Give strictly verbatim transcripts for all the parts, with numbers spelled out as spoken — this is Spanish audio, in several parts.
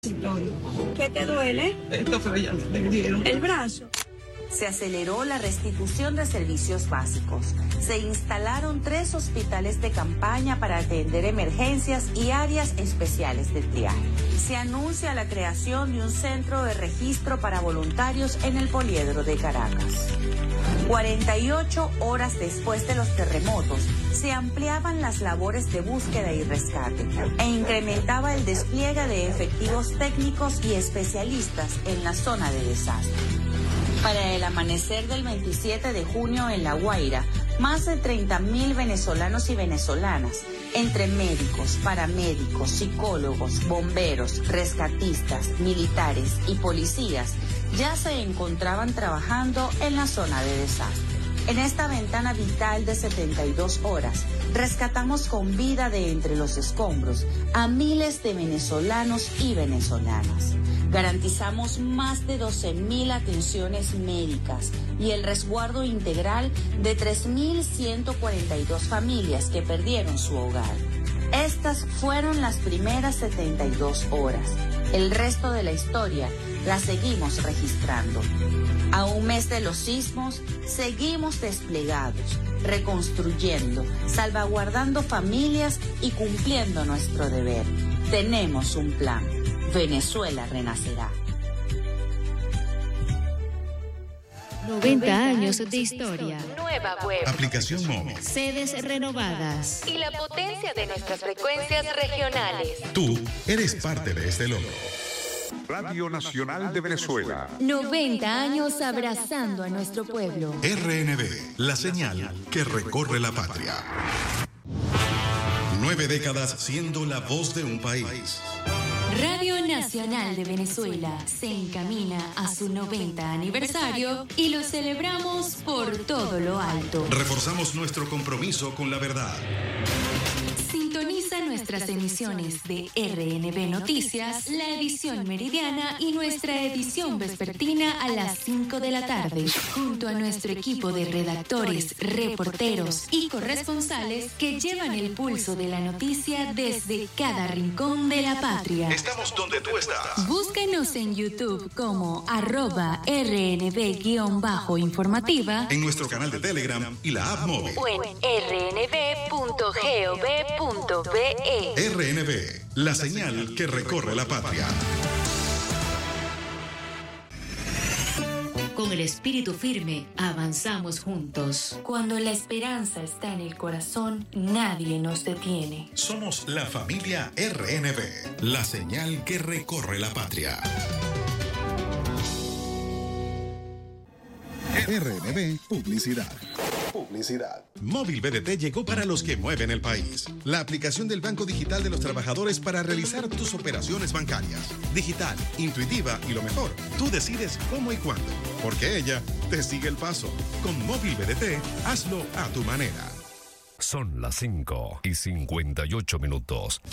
¿Qué te duele? Esto fue ya me dieron. El brazo. Se aceleró la restitución de servicios básicos. Se instalaron tres hospitales de campaña para atender emergencias y áreas especiales de triaje. Se anuncia la creación de un centro de registro para voluntarios en el Poliedro de Caracas. cuarenta y ocho horas después de los terremotos, se ampliaban las labores de búsqueda y rescate e incrementaba el despliegue de efectivos técnicos y especialistas en la zona de desastre. Para el amanecer del veintisiete de junio en La Guaira, más de treinta mil venezolanos y venezolanas, entre médicos, paramédicos, psicólogos, bomberos, rescatistas, militares y policías, ya se encontraban trabajando en la zona de desastre. En esta ventana vital de setenta y dos horas, rescatamos con vida de entre los escombros a miles de venezolanos y venezolanas. Garantizamos más de doce mil atenciones médicas y el resguardo integral de tres mil ciento cuarenta y dos familias que perdieron su hogar. Estas fueron las primeras setenta y dos horas. El resto de la historia la seguimos registrando. A un mes de los sismos, seguimos desplegados, reconstruyendo, salvaguardando familias y cumpliendo nuestro deber. Tenemos un plan. Venezuela renacerá. noventa años de historia. Nueva web. Aplicación móvil. Sedes renovadas. Y la potencia de nuestras frecuencias regionales. Tú eres parte de este logro. Radio Nacional de Venezuela. noventa años abrazando a nuestro pueblo. R N B, la señal que recorre la patria. Nueve décadas siendo la voz de un país. Radio Nacional de Venezuela se encamina a su noventa aniversario y lo celebramos por todo lo alto. Reforzamos nuestro compromiso con la verdad. Sintoniza nuestras emisiones de R N B Noticias, la edición meridiana y nuestra edición vespertina a las cinco de la tarde, junto a nuestro equipo de redactores, reporteros y corresponsales que llevan el pulso de la noticia desde cada rincón de la patria. Estamos donde tú estás. Búsquenos en YouTube como arroba rnb-informativa, en nuestro canal de Telegram y la app móvil. O en r n b punto gov punto be. R N B, la señal que recorre la patria. Con el espíritu firme, avanzamos juntos. Cuando la esperanza está en el corazón, nadie nos detiene. Somos la familia R N B, la señal que recorre la patria. R N B Publicidad. Publicidad. Móvil B D T llegó para los que mueven el país. La aplicación del Banco Digital de los Trabajadores para realizar tus operaciones bancarias. Digital, intuitiva y lo mejor, tú decides cómo y cuándo, porque ella te sigue el paso. Con Móvil B D T, hazlo a tu manera. Son las cinco y cincuenta y ocho minutos.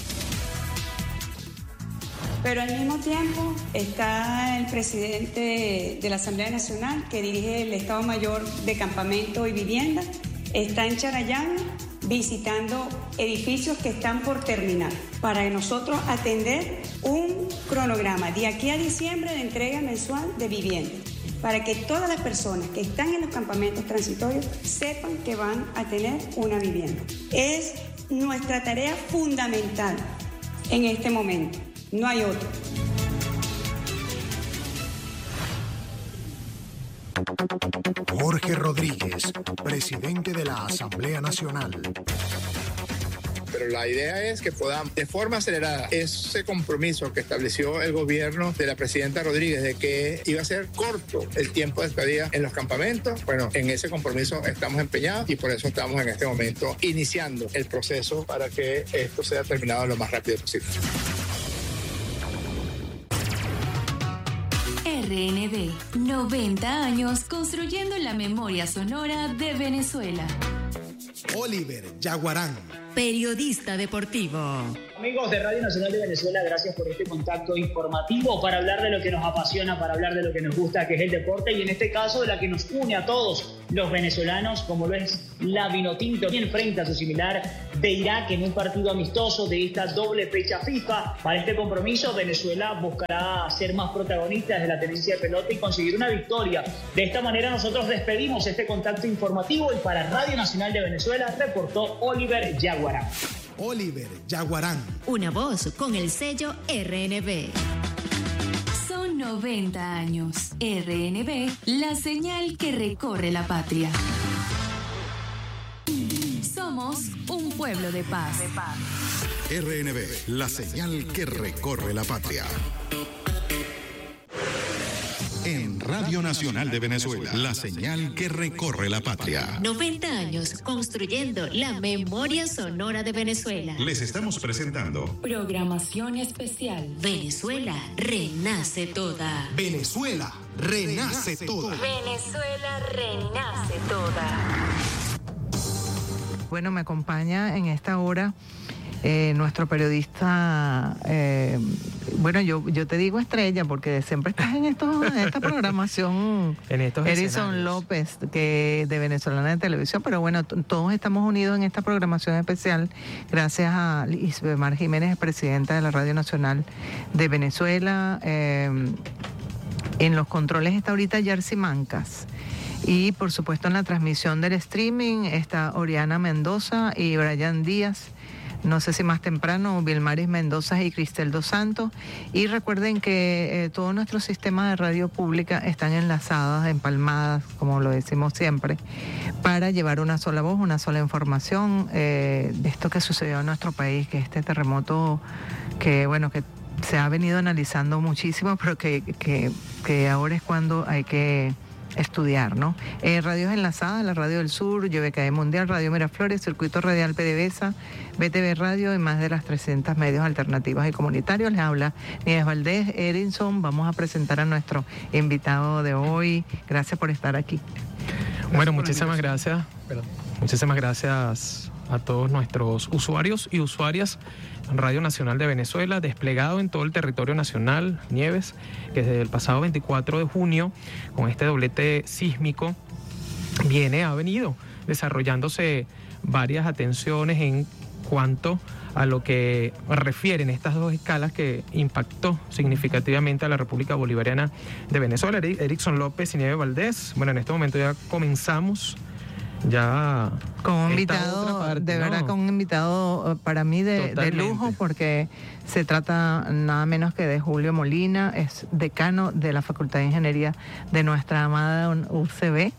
Pero al mismo tiempo está el presidente de la Asamblea Nacional que dirige el Estado Mayor de Campamento y Vivienda. Está en Charallán visitando edificios que están por terminar para nosotros atender un cronograma de aquí a diciembre de entrega mensual de vivienda, para que todas las personas que están en los campamentos transitorios sepan que van a tener una vivienda. Es nuestra tarea fundamental en este momento. No hay otro. Jorge Rodríguez, presidente de la Asamblea Nacional. Pero la idea es que podamos, de forma acelerada, ese compromiso que estableció el gobierno de la presidenta Rodríguez de que iba a ser corto el tiempo de estadía en los campamentos. Bueno, en ese compromiso estamos empeñados y por eso estamos en este momento iniciando el proceso para que esto sea terminado lo más rápido posible. R N B, noventa años construyendo la memoria sonora de Venezuela. Oliver Yaguarán, periodista deportivo. Amigos de Radio Nacional de Venezuela, gracias por este contacto informativo para hablar de lo que nos apasiona, para hablar de lo que nos gusta, que es el deporte, y en este caso de la que nos une a todos los venezolanos, como lo es la Vinotinto, que enfrenta a su similar de Irak en un partido amistoso de esta doble fecha FIFA. Para este compromiso, Venezuela buscará ser más protagonista de la tenencia de pelota y conseguir una victoria. De esta manera nosotros despedimos este contacto informativo y para Radio Nacional de Venezuela reportó Oliver Yaguarán. Oliver Yaguarán. Una voz con el sello R N B. Son noventa años. R N B, la señal que recorre la patria. Somos un pueblo de paz. R N B, la señal que recorre la patria. En Radio Nacional de Venezuela, la señal que recorre la patria. noventa años construyendo la memoria sonora de Venezuela. Les estamos presentando Programación especial. Venezuela renace toda. Venezuela renace toda. Venezuela renace toda. Bueno, me acompaña en esta hora eh, nuestro periodista, eh, bueno, yo yo te digo estrella porque siempre estás en, estos, en esta programación, en estos Edison López, que de Venezolana de Televisión, pero bueno, t- todos estamos unidos en esta programación especial gracias a Isbemar Jiménez, presidenta de la Radio Nacional de Venezuela. Eh, en los controles está ahorita Jersey Mancas. Y por supuesto en la transmisión del streaming está Oriana Mendoza y Brian Díaz. No sé si más temprano, Vilmaris Mendoza y Cristel Dos Santos. Y recuerden que eh, todos nuestros sistemas de radio pública están enlazados, empalmadas, como lo decimos siempre, para llevar una sola voz, una sola información eh, de esto que sucedió en nuestro país, que este terremoto que, bueno, que se ha venido analizando muchísimo, pero que, que, que ahora es cuando hay que estudiar, ¿no? Eh, radios enlazadas, la Radio del Sur, Y V K E Mundial, Radio Miraflores, Circuito Radial PDVSA, B T V Radio y más de las trescientos medios alternativos y comunitarios. Les habla Nieves Valdés, Erinson. Vamos a presentar a nuestro invitado de hoy. Gracias por estar aquí. Bueno, muchísimas gracias. Muchísimas gracias a todos nuestros usuarios y usuarias Radio Nacional de Venezuela, desplegado en todo el territorio nacional, Nieves, que desde el pasado veinticuatro de junio, con este doblete sísmico, viene, ha venido desarrollándose varias atenciones en cuanto a lo que refieren estas dos escalas que impactó significativamente a la República Bolivariana de Venezuela. Erickson López y Nieves Valdés. Bueno, en este momento ya comenzamos ya con un invitado, parte, de verdad, ¿no? Con un invitado para mí de, de lujo, porque se trata nada menos que de Julio Molina, es decano de la Facultad de Ingeniería de nuestra amada U C B.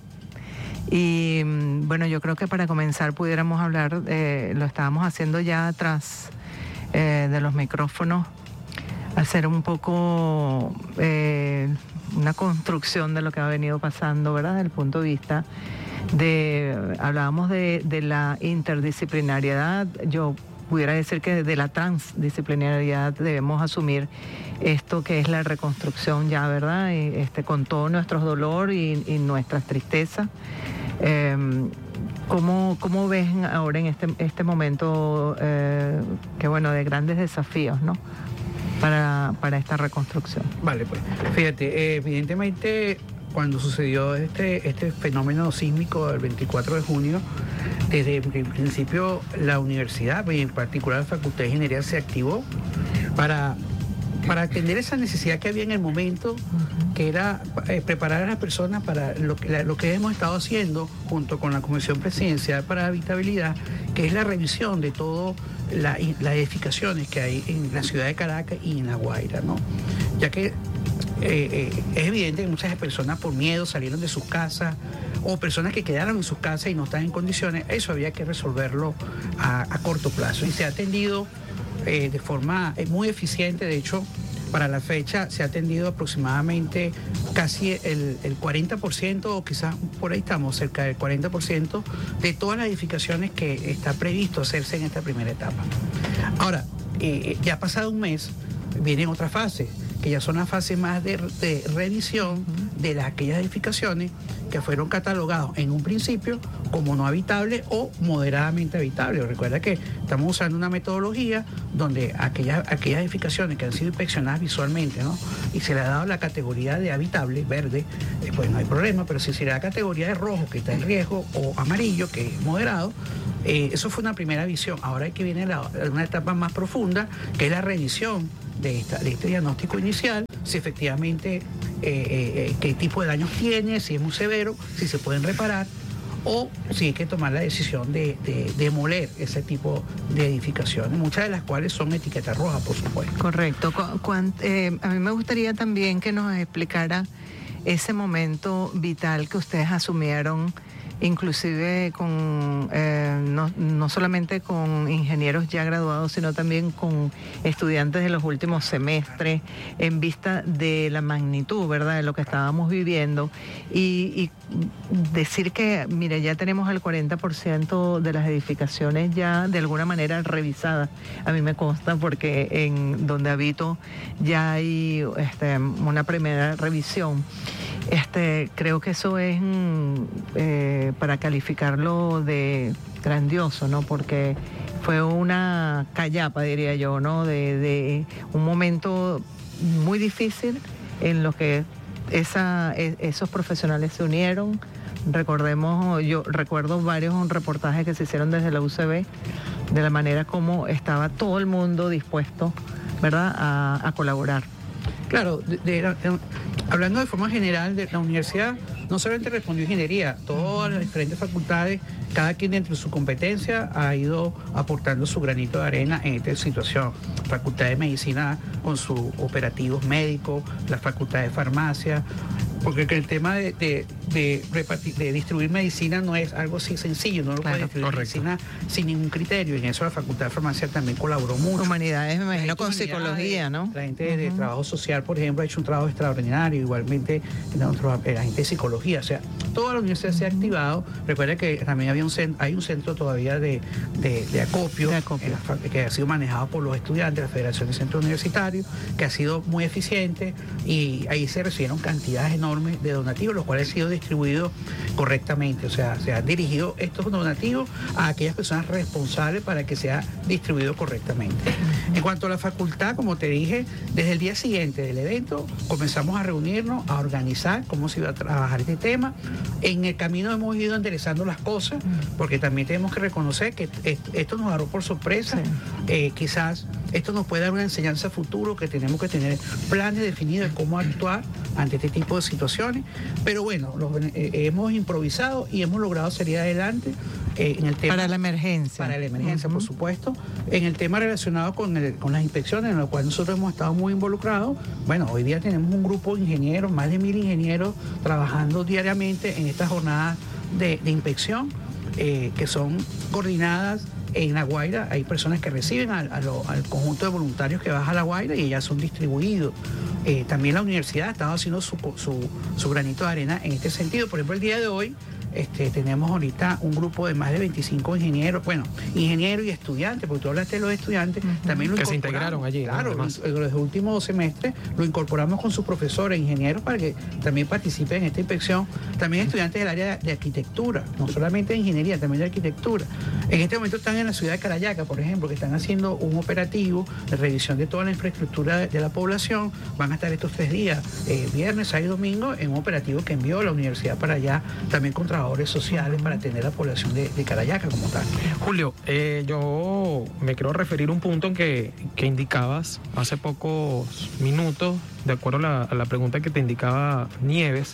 Y bueno, yo creo que para comenzar pudiéramos hablar, eh, lo estábamos haciendo ya atrás eh, de los micrófonos, hacer un poco eh, una construcción de lo que ha venido pasando, ¿verdad? Desde el punto de vista de, hablábamos de, de la interdisciplinariedad. Yo pudiera decir que de la transdisciplinariedad debemos asumir esto que es la reconstrucción ya, ¿verdad? Y este, con todo nuestro dolor y, y nuestras tristezas. Eh, ¿cómo, ¿Cómo ves ahora en este, este momento eh, que, bueno, de grandes desafíos, ¿no? Para, para esta reconstrucción. Vale, pues fíjate, eh, evidentemente cuando sucedió este, este fenómeno sísmico del veinticuatro de junio, desde el principio la universidad, y en particular la Facultad de Ingeniería, se activó para, para atender esa necesidad que había en el momento, que era eh, preparar a las personas para lo que, la, lo que hemos estado haciendo junto con la Comisión Presidencial para la Habitabilidad, que es la revisión de todo La, las edificaciones que hay en la ciudad de Caracas y en La Guaira, ¿no? Ya que eh, eh, es evidente que muchas personas por miedo salieron de sus casas, o personas que quedaron en sus casas y no están en condiciones. Eso había que resolverlo a, a corto plazo, y se ha atendido eh, de forma eh, muy eficiente. De hecho, para la fecha se ha atendido aproximadamente casi el, el cuarenta por ciento, o quizás por ahí estamos, cerca del cuarenta por ciento de todas las edificaciones que está previsto hacerse en esta primera etapa. Ahora, eh, ya ha pasado un mes, viene otra fase, que ya son las fases más de, de revisión de las, aquellas edificaciones que fueron catalogados en un principio como no habitables o moderadamente habitables. Recuerda que estamos usando una metodología donde aquellas, aquellas edificaciones que han sido inspeccionadas visualmente, ¿no?, y se le ha dado la categoría de habitable, verde, eh, pues no hay problema, pero si se le da categoría de rojo, que está en riesgo, o amarillo, que es moderado, eh, eso fue una primera visión. Ahora hay que viene la, una etapa más profunda, que es la revisión de, esta, de este diagnóstico inicial, si efectivamente eh, eh, qué tipo de daños tiene, si es muy severo, si se pueden reparar, o si hay que tomar la decisión de, de, de demoler ese tipo de edificaciones, muchas de las cuales son etiquetas rojas, por supuesto. Correcto. Cu- cuan- eh, a mí me gustaría también que nos explicara ese momento vital que ustedes asumieron, inclusive con eh, no, no solamente con ingenieros ya graduados, sino también con estudiantes de los últimos semestres, en vista de la magnitud, ¿verdad?, de lo que estábamos viviendo, y, y decir que, mire, ya tenemos el cuarenta por ciento de las edificaciones ya de alguna manera revisadas. A mí me consta porque en donde habito ya hay este, una primera revisión. Este, creo que eso es eh, para calificarlo de grandioso, ¿no? Porque fue una callapa, diría yo, ¿no? De, de un momento muy difícil en lo que esa, esos profesionales se unieron. Recordemos, yo recuerdo varios reportajes que se hicieron desde la U C B, de la manera como estaba todo el mundo dispuesto, ¿verdad?, a, a colaborar. Claro, de, de, de, hablando de forma general, de la universidad no solamente respondió ingeniería, todas las diferentes facultades, cada quien dentro de su competencia ha ido aportando su granito de arena en esta situación. La Facultad de Medicina con sus operativos médicos, la Facultad de Farmacia, porque el tema de, de, de, repartir, de distribuir medicina no es algo así sencillo, no lo claro, puede distribuir correcto. medicina sin ningún criterio, y en eso la Facultad de Farmacia también colaboró mucho. Humanidades, me imagino, con psicología, ¿no? La gente uh-huh. de trabajo social, por ejemplo, ha hecho un trabajo extraordinario, igualmente la gente de psicología, o sea, toda la universidad se ha activado. Recuerda que también había un centro, hay un centro todavía de, de, de acopio, de acopio. La, que ha sido manejado por los estudiantes, la Federación de Centros Universitarios, que ha sido muy eficiente, y ahí se recibieron cantidades enormes de donativos, los cuales han sido distribuidos correctamente. O sea, se han dirigido estos donativos a aquellas personas responsables para que sea distribuido correctamente. En cuanto a la facultad, como te dije, desde el día siguiente del evento comenzamos a reunirnos, a organizar cómo se iba a trabajar este tema. En el camino hemos ido enderezando las cosas, porque también tenemos que reconocer que esto nos agarró por sorpresa. Sí. Eh, quizás esto nos puede dar una enseñanza futuro, que tenemos que tener planes definidos de cómo actuar ante este tipo de situaciones, pero bueno, los, eh, hemos improvisado y hemos logrado salir adelante eh, en el tema... Para la emergencia. Para la emergencia, uh-huh. por supuesto. En el tema relacionado con, el, con las inspecciones, en lo cual nosotros hemos estado muy involucrados. Bueno, hoy día tenemos un grupo de ingenieros, más de mil ingenieros, trabajando diariamente en estas jornadas de, de inspección, eh, que son coordinadas en La Guaira. Hay personas que reciben al, a lo, al conjunto de voluntarios que baja a La Guaira, y ellas son distribuidos. Eh, también la universidad ha estado haciendo su, su, su granito de arena en este sentido. Por ejemplo, el día de hoy este, tenemos ahorita un grupo de más de veinticinco ingenieros, bueno, ingenieros y estudiantes, porque tú hablaste de los estudiantes, uh-huh. también lo que se integraron allí. Claro, ¿no? los, los últimos semestres lo incorporamos con sus profesores, ingenieros, para que también participen en esta inspección. También estudiantes del área de arquitectura, no solamente de ingeniería, también de arquitectura. En este momento están en la ciudad de Carayaca, por ejemplo, que están haciendo un operativo de revisión de toda la infraestructura de, de la población. Van a estar estos tres días, eh, viernes, sábado y domingo, en un operativo que envió la universidad para allá, también con trabajadores sociales, para atender a la población de, de Carayaca como tal. Julio, eh, yo me quiero referir a un punto en que, que indicabas hace pocos minutos, de acuerdo a la, a la pregunta que te indicaba Nieves.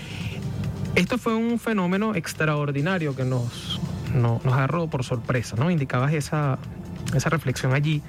Esto fue un fenómeno extraordinario que nos, no, nos agarró por sorpresa, ¿no? Indicabas esa, esa reflexión allí,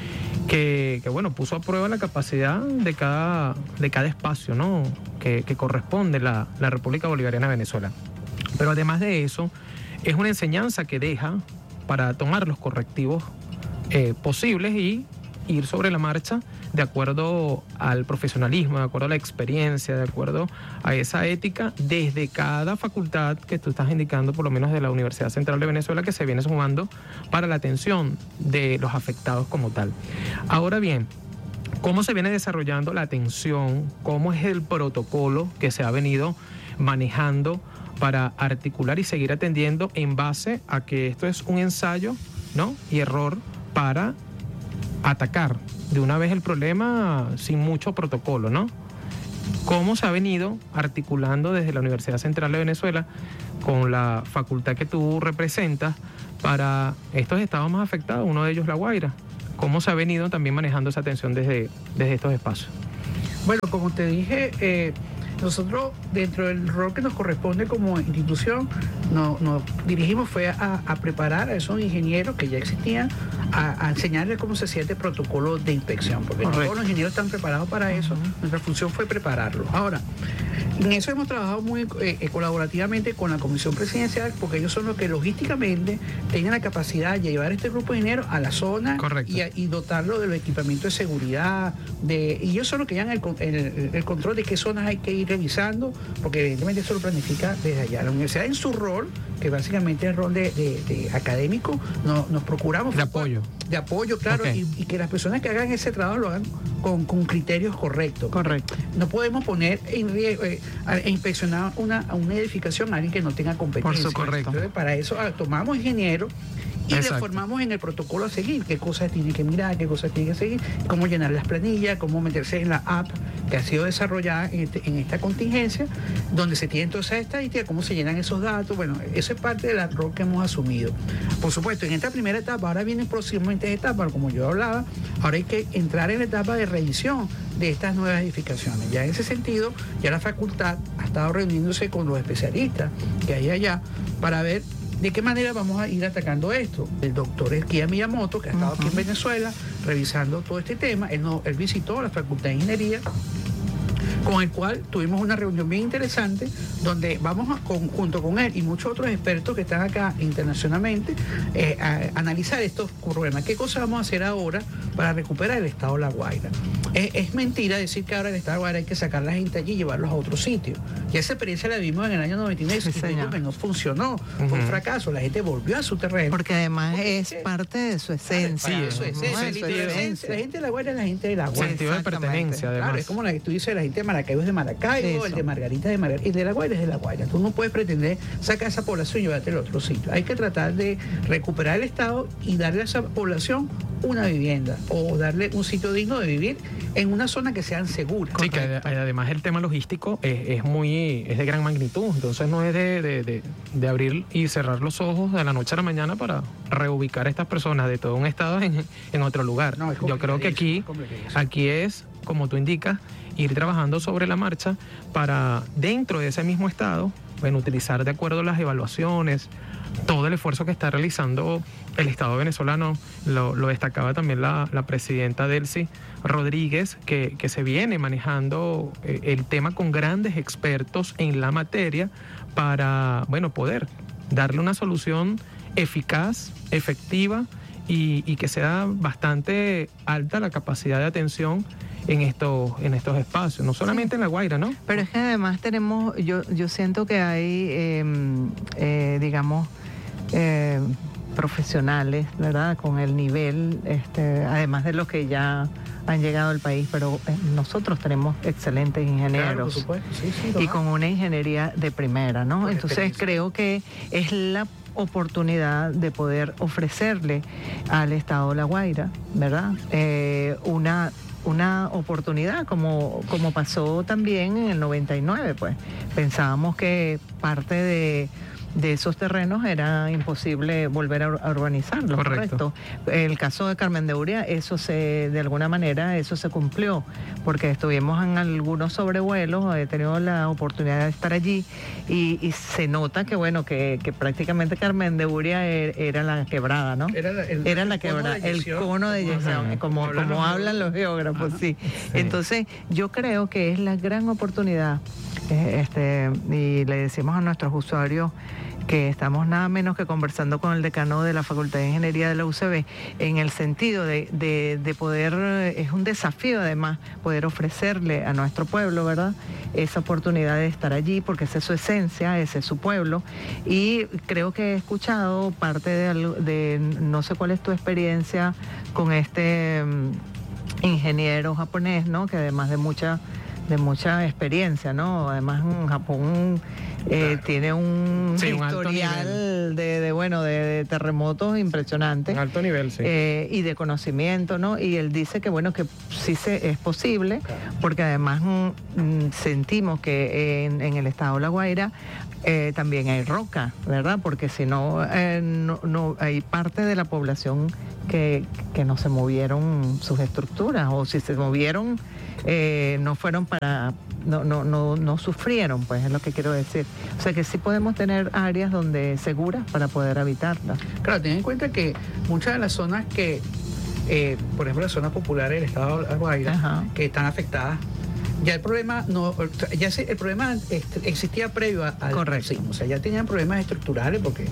que, que bueno, puso a prueba la capacidad de cada, de cada espacio, ¿no?, que, que corresponde la, la República Bolivariana de Venezuela. Pero además de eso, es una enseñanza que deja para tomar los correctivos eh, posibles y ir sobre la marcha de acuerdo al profesionalismo, de acuerdo a la experiencia, de acuerdo a esa ética, desde cada facultad que tú estás indicando, por lo menos de la Universidad Central de Venezuela, que se viene sumando para la atención de los afectados como tal. Ahora bien, ¿cómo se viene desarrollando la atención? ¿Cómo es el protocolo que se ha venido manejando para articular y seguir atendiendo en base a que esto es un ensayo, ¿no?, y error para atacar de una vez el problema sin mucho protocolo, ¿no? Cómo se ha venido articulando desde la Universidad Central de Venezuela con la facultad que tú representas para estos estados más afectados, uno de ellos La Guaira. ¿Cómo se ha venido también manejando esa atención desde, desde estos espacios? Bueno, como te dije, eh, nosotros dentro del rol que nos corresponde como institución, nos, nos dirigimos fue a, a preparar a esos ingenieros que ya existían, a, a enseñarles cómo se hacía este protocolo de inspección, porque Correcto. Todos los ingenieros están preparados para eso. Uh-huh. Nuestra función fue prepararlos. Ahora, en eso hemos trabajado muy eh, colaborativamente con la Comisión Presidencial, porque ellos son los que logísticamente tienen la capacidad de llevar este grupo de ingenieros a la zona y, a, y dotarlo de los equipamientos de seguridad, de, y ellos son los que llevan el, el, el control de qué zonas hay que ir revisando, porque evidentemente eso lo planifica desde allá. La universidad en su rol, que básicamente es el rol de, de, de académico, no, nos procuramos... De apoyo. De apoyo, claro, okay. y, y que las personas que hagan ese trabajo lo hagan con, con criterios correctos. Correcto. No podemos poner en riesgo, eh, a, a inspeccionar una, a una edificación a alguien que no tenga competencia. Por correcto. Entonces, para eso a, tomamos ingenieros y Exacto. le formamos en el protocolo a seguir, qué cosas tiene que mirar, qué cosas tiene que seguir, cómo llenar las planillas, cómo meterse en la app que ha sido desarrollada en, este, en esta contingencia, donde se tienen todas esas estadísticas, cómo se llenan esos datos. Bueno, eso es parte del rol que hemos asumido. Por supuesto, en esta primera etapa, ahora vienen próximamente etapas, como yo hablaba, ahora hay que entrar en la etapa de revisión de estas nuevas edificaciones. Ya en ese sentido, ya la facultad ha estado reuniéndose con los especialistas que hay allá para ver de qué manera vamos a ir atacando esto. El doctor Kia Miyamoto, que ha estado uh-huh. aquí en Venezuela revisando todo este tema, él, no, él visitó la Facultad de Ingeniería, con el cual tuvimos una reunión bien interesante, donde vamos a, con, junto con él y muchos otros expertos que están acá internacionalmente, eh, a, a analizar estos problemas. ¿Qué cosas vamos a hacer ahora para recuperar el estado de La Guaira? Es, es mentira decir que ahora el estado de La Guaira hay que sacar a la gente allí y llevarlos a otro sitio. Y esa experiencia la vimos en el año noventa y nueve, sí, que no funcionó, uh-huh. fue un fracaso, la gente volvió a su terreno. Porque además Porque es parte de su esencia. Sí, de su esencia. No, su esencia. La gente de La Guaira es la gente de La Guaira. Sentido de pertenencia, además. Claro, es como la que tú dices, la gente de Maracaibo es de Maracaibo, Eso. el de Margarita de Margarita, y el de La Guaira es de La Guaira. Tú no puedes pretender sacar a esa población y llevarte al otro sitio. Hay que tratar de recuperar el estado y darle a esa población una vivienda o darle un sitio digno de vivir en una zona que sean seguras. Sí, que además el tema logístico es, es muy es de gran magnitud, entonces no es de, de, de, de abrir y cerrar los ojos de la noche a la mañana para reubicar a estas personas de todo un estado en, en otro lugar. No, Yo creo que aquí, aquí es, como tú indicas, ir trabajando sobre la marcha para, dentro de ese mismo estado, bueno, utilizar de acuerdo a las evaluaciones, todo el esfuerzo que está realizando el Estado venezolano. Lo, lo destacaba también la, la presidenta Delcy Rodríguez, que, que se viene manejando eh, el tema con grandes expertos en la materia para, bueno, poder darle una solución eficaz, efectiva y, y que sea bastante alta la capacidad de atención en estos en estos espacios, no solamente sí. en La Guaira, ¿no? Pero es que además tenemos, yo yo siento que hay, eh, eh, digamos, eh, profesionales, ¿verdad? Con el nivel, este, además de los que ya han llegado al país, pero eh, nosotros tenemos excelentes ingenieros. Claro, por supuesto. Sí, sí, y con una ingeniería de primera, ¿no? Entonces creo que es la oportunidad de poder ofrecerle al Estado de La Guaira, ¿verdad? Eh, una una oportunidad, como, como pasó también en el noventa y nueve, pues. Pensábamos que parte de, de esos terrenos era imposible volver a urbanizarlos, correcto. correcto. El caso de Carmen de Uria, eso se, de alguna manera, eso se cumplió, porque estuvimos en algunos sobrevuelos, he tenido la oportunidad de estar allí, y, y se nota que, bueno, que, que prácticamente Carmen de Uria era, era la quebrada, ¿no? Era la, el, era la quebrada, el cono de eyección, como, como hablan los geógrafos, Ajá. sí. sí. Entonces, yo creo que es la gran oportunidad, eh, este, y le decimos a nuestros usuarios que estamos nada menos que conversando con el decano de la Facultad de Ingeniería de la U C B, en el sentido de, de, de poder, es un desafío además, poder ofrecerle a nuestro pueblo, ¿verdad?, esa oportunidad de estar allí, porque esa es su esencia, ese es su pueblo, y creo que he escuchado parte de, de no sé cuál es tu experiencia con este um, ingeniero japonés, ¿no?, que además de mucha de mucha experiencia, ¿no? Además, en Japón eh, claro. tiene un sí, historial un de, de, bueno, de, de terremotos impresionante. Un alto nivel, sí. Eh, y de conocimiento, ¿no? Y él dice que, bueno, que sí se, es posible, claro. porque además mm, sentimos que en, en el estado de La Guaira eh, también hay roca, ¿verdad? Porque si no, eh, no, no, hay parte de la población que, que no se movieron sus estructuras, o si se movieron, eh, no fueron para... No, no, no, no sufrieron, pues es lo que quiero decir. O sea que sí podemos tener áreas donde seguras para poder habitarlas. Claro, ten en cuenta que muchas de las zonas que, eh, por ejemplo, las zonas populares del estado de La Guaira, Ajá. que están afectadas, ya el problema no, ya se, el problema existía previo al sismo, o sea, ya tenían problemas estructurales porque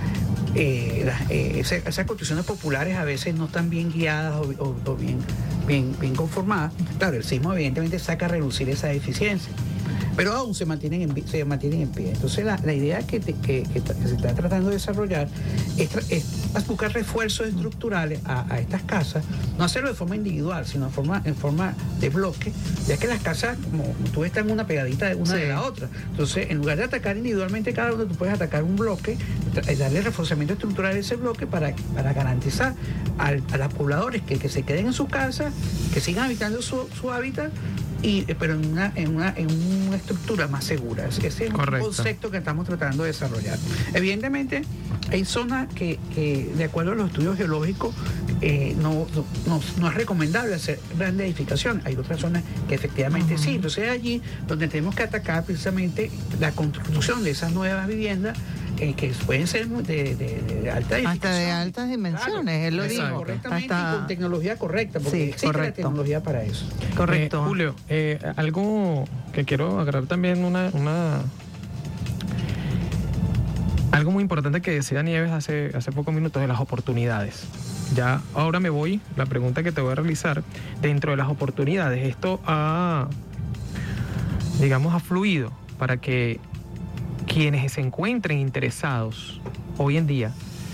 eh, las, eh, esas, esas construcciones populares a veces no están bien guiadas o, o, o bien, bien, bien conformadas. Claro, el sismo evidentemente saca a relucir esa deficiencia, pero aún se mantienen en, se mantienen en pie. Entonces la, la idea que, te, que, que, que se está tratando de desarrollar es, es buscar refuerzos estructurales a, a estas casas, no hacerlo de forma individual, sino en forma, en forma de bloque, ya que las casas, como tú ves, están una pegadita de una sí. de la otra. Entonces, en lugar de atacar individualmente cada uno, tú puedes atacar un bloque, darle reforzamiento estructural a ese bloque para, para garantizar al, a los pobladores que, que se queden en sus casas, que sigan habitando su, su hábitat, Y, pero en una, en, una, en una estructura más segura. Ese es Correcto. un concepto que estamos tratando de desarrollar. Evidentemente, hay zonas que, que de acuerdo a los estudios geológicos, eh, no, no, no es recomendable hacer grandes edificaciones. Hay otras zonas que efectivamente uh-huh. sí. Entonces es allí donde tenemos que atacar precisamente la construcción de esas nuevas viviendas, Eh, que pueden ser de, de, de alta hasta de altas dimensiones, claro, él lo dijo correctamente hasta... y con tecnología correcta, porque sí, existe correcto. la tecnología para eso. Correcto. Eh, Julio, eh, algo que quiero agarrar también, una, una algo muy importante que decía Nieves hace, hace pocos minutos, de las oportunidades. Ya ahora me voy, la pregunta que te voy a realizar, dentro de las oportunidades, esto ha, digamos, ha fluido para que quienes se encuentren interesados hoy en día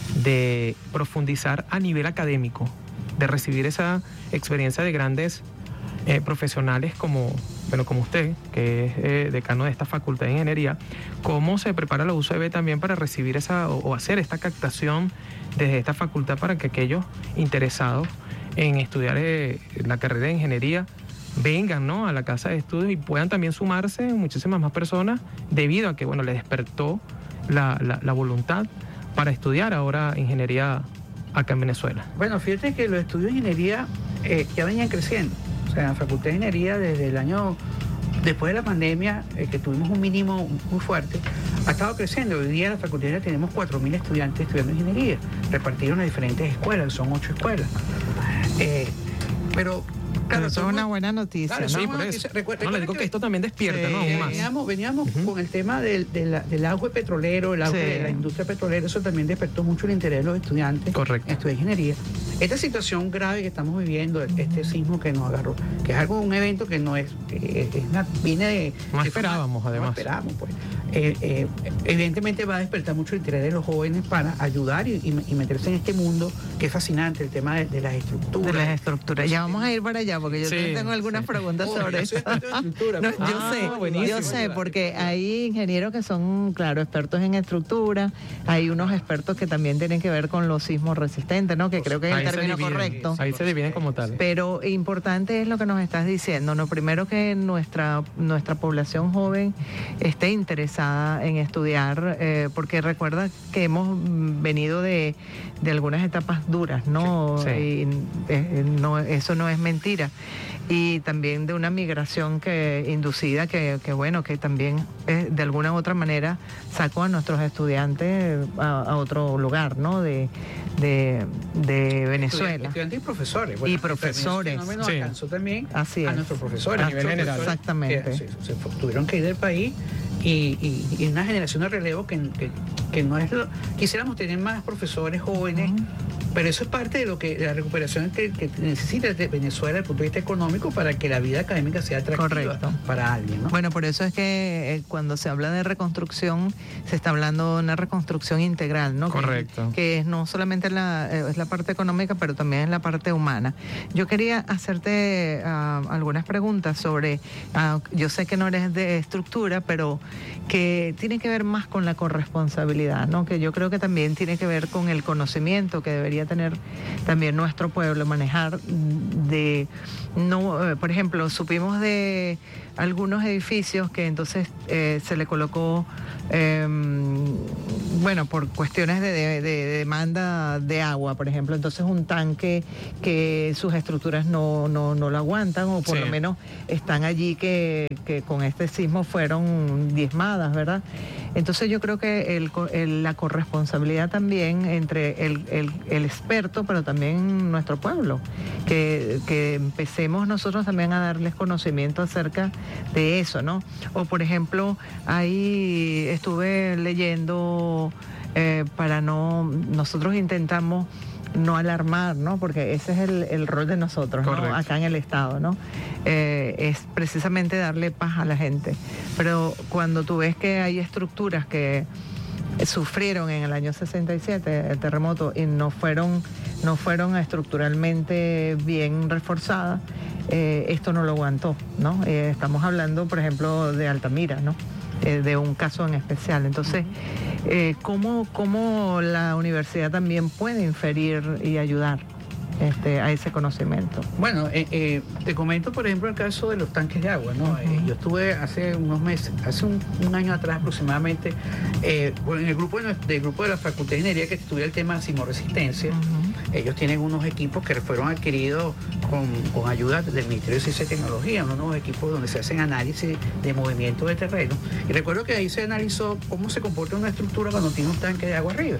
de profundizar a nivel académico, de recibir esa experiencia de grandes eh, profesionales como, bueno, como usted, que es eh, decano de esta Facultad de Ingeniería, ¿cómo se prepara la U C B también para recibir esa o, o hacer esta captación desde esta facultad para que aquellos interesados en estudiar eh, la carrera de ingeniería vengan, ¿no?, a la casa de estudios y puedan también sumarse muchísimas más personas, debido a que, bueno, les despertó la, la, la voluntad para estudiar ahora ingeniería acá en Venezuela? Bueno, fíjate que los estudios de ingeniería eh, ya venían creciendo. O sea, en la Facultad de Ingeniería, desde el año, después de la pandemia, eh, que tuvimos un mínimo muy fuerte, ha estado creciendo. Hoy día en la Facultad de Ingeniería tenemos cuatro mil estudiantes estudiando ingeniería, repartidos en diferentes escuelas, son ocho escuelas. Eh, pero... Claro, eso es una buena noticia, claro, ¿no? Sí, por eso. Noticia. Recuerda, no, le digo que, que esto también despierta, sí, ¿no? Aún más. Veníamos, veníamos uh-huh. con el tema del, del, del auge petrolero, el auge sí. de la industria petrolera, eso también despertó mucho el interés de los estudiantes Correcto. en estudiar ingeniería. Esta situación grave que estamos viviendo, este sismo que nos agarró, que es algo, un evento que no es, eh, es una, viene de... No de esperábamos, forma, además. No esperábamos, pues. Eh, eh, evidentemente va a despertar mucho el interés de los jóvenes para ayudar y, y, y meterse en este mundo que es fascinante, el tema de, de las estructuras. De las estructuras. Ya vamos a ir para allá, porque yo sí, tengo algunas sí. preguntas oh, sobre eso. No, yo ah, sé, yo sé, porque hay ingenieros que son, claro, expertos en estructura, hay unos expertos que también tienen que ver con los sismos resistentes, ¿no? Que creo que es el término correcto. Ahí se dividen como tal. Pero importante es lo que nos estás diciendo, ¿no? Primero que nuestra, nuestra población joven esté interesada en estudiar, eh, porque recuerda que hemos venido de, de algunas etapas duras, ¿no? Sí, sí. Y eh, no, eso no es mentira. Y también de una migración que inducida que, que bueno, que también eh, de alguna u otra manera sacó a nuestros estudiantes a, a otro lugar, ¿no? De, de, de Venezuela. Estudiantes y profesores. Bueno, y profesores. El fenómeno sí. alcanzó también Así a es. nuestros profesores. A nivel general. Exactamente. Que, se, se tuvieron que ir del país. Y, y, y una generación de relevo que, que, que no es lo... Quisiéramos tener más profesores jóvenes uh-huh. Pero eso es parte de lo que de la recuperación que, que necesita Venezuela desde el punto de vista económico para que la vida académica sea atractiva. Correcto. Para alguien, ¿no? Bueno, por eso es que eh, cuando se habla de reconstrucción, se está hablando de una reconstrucción integral, ¿no? Correcto. Que, que es no solamente la, eh, es la parte económica, pero también es la parte humana. Yo quería hacerte uh, algunas preguntas sobre, uh, yo sé que no eres de estructura, pero que tiene que ver más con la corresponsabilidad, ¿no? Que yo creo que también tiene que ver con el conocimiento que debería tener también nuestro pueblo, manejar de, no, eh, por ejemplo, supimos de algunos edificios que entonces eh, se le colocó, eh, bueno, por cuestiones de, de, de demanda de agua, por ejemplo, entonces un tanque que sus estructuras no, no, no lo aguantan, o por sí. lo menos están allí que, que con este sismo fueron diezmadas, ¿verdad? Entonces yo creo que el, el, la corresponsabilidad también entre el, el, el experto, pero también nuestro pueblo, que, que empecemos nosotros también a darles conocimiento acerca de eso, ¿no? O por ejemplo, ahí estuve leyendo, eh, para no, nosotros intentamos no alarmar, ¿no? Porque ese es el, el rol de nosotros, ¿no? Acá en el Estado, ¿no? Eh, es precisamente darle paz a la gente. Pero cuando tú ves que hay estructuras que sufrieron en el año sesenta y siete el terremoto y no fueron, no fueron estructuralmente bien reforzadas, eh, esto no lo aguantó, ¿no? Eh, estamos hablando, por ejemplo, de Altamira, ¿no? Eh, de un caso en especial. Entonces, eh, ¿cómo, ¿cómo la universidad también puede inferir y ayudar este, a ese conocimiento? Bueno, eh, eh, te comento, por ejemplo, el caso de los tanques de agua, ¿no? Uh-huh. Eh, yo estuve hace unos meses, hace un, un año atrás aproximadamente, eh, en el grupo de, del grupo de la Facultad de Ingeniería que estudia el tema de sismoresistencia. Uh-huh. Ellos tienen unos equipos que fueron adquiridos con, con ayuda del Ministerio de Ciencia y Tecnología, unos nuevos equipos donde se hacen análisis de movimiento de terreno. Y recuerdo que ahí se analizó cómo se comporta una estructura cuando tiene un tanque de agua arriba.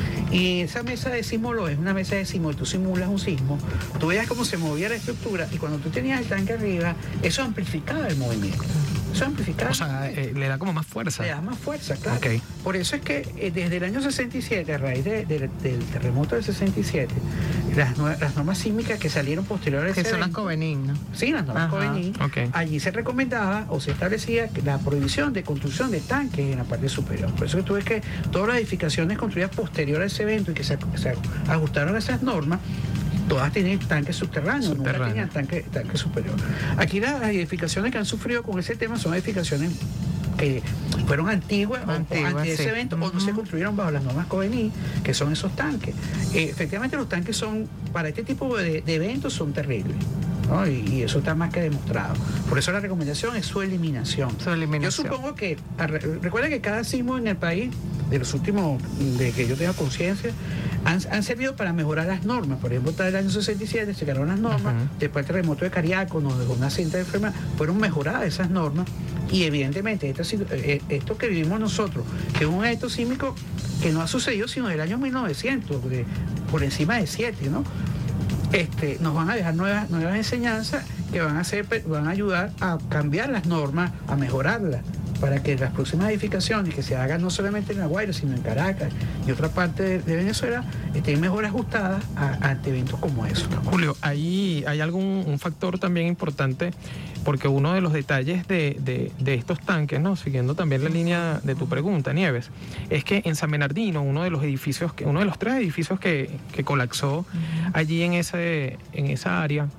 Y esa mesa de sismo lo es una mesa de sismo, y tú simulas un sismo, tú veías cómo se movía la estructura, y cuando tú tenías el tanque arriba, eso amplificaba el movimiento. Eso amplificaba. O sea, eh, le da como más fuerza. Le da más fuerza, claro. Okay. Por eso es que eh, desde el año sesenta y siete, a raíz de, de, del terremoto del sesenta y siete, las, las normas sísmicas que salieron posteriores... Que son las Covenin, ¿no? Sí, las normas Covenin. Okay. Allí se recomendaba o se establecía que la prohibición de construcción de tanques en la parte superior. Por eso que tú ves que todas las edificaciones construidas posterior a ese evento y que se, se ajustaron a esas normas, todas tienen tanques subterráneos, Subterráneo. nunca tenían tanque, tanque superior. Aquí las edificaciones que han sufrido con ese tema son edificaciones que fueron antiguas, antiguas o, antes de ese sí. evento, uh-huh. o no se construyeron bajo las normas Covenin, que son esos tanques. Eh, efectivamente los tanques son, para este tipo de, de eventos, son terribles, ¿no? Y, y eso está más que demostrado. Por eso la recomendación es su eliminación. Su eliminación. Yo supongo que, recuerda que cada sismo en el país, de los últimos, de que yo tenga conciencia, han, han servido para mejorar las normas. Por ejemplo, hasta el año sesenta y siete se crearon las normas, uh-huh. después del terremoto de Cariaco, nos dejó una cinta de enfermedad, fueron mejoradas esas normas, y evidentemente esta, esto que vivimos nosotros, que es un evento sísmico que no ha sucedido sino del año mil novecientos, de, por encima de siete, ¿no? Este, nos van a dejar nuevas, nuevas enseñanzas que van a hacer, van a ayudar a cambiar las normas, a mejorarlas, para que las próximas edificaciones que se hagan no solamente en La Guaira, sino en Caracas y otra parte de, de Venezuela, estén mejor ajustadas a, ante eventos como esos. Julio, ahí hay algún un factor también importante, porque uno de los detalles de, de, de estos tanques, ¿no? Siguiendo también la línea de tu pregunta, Nieves, es que en San Bernardino, uno de los edificios, que, uno de los tres edificios que, que colapsó allí en ese, en esa área,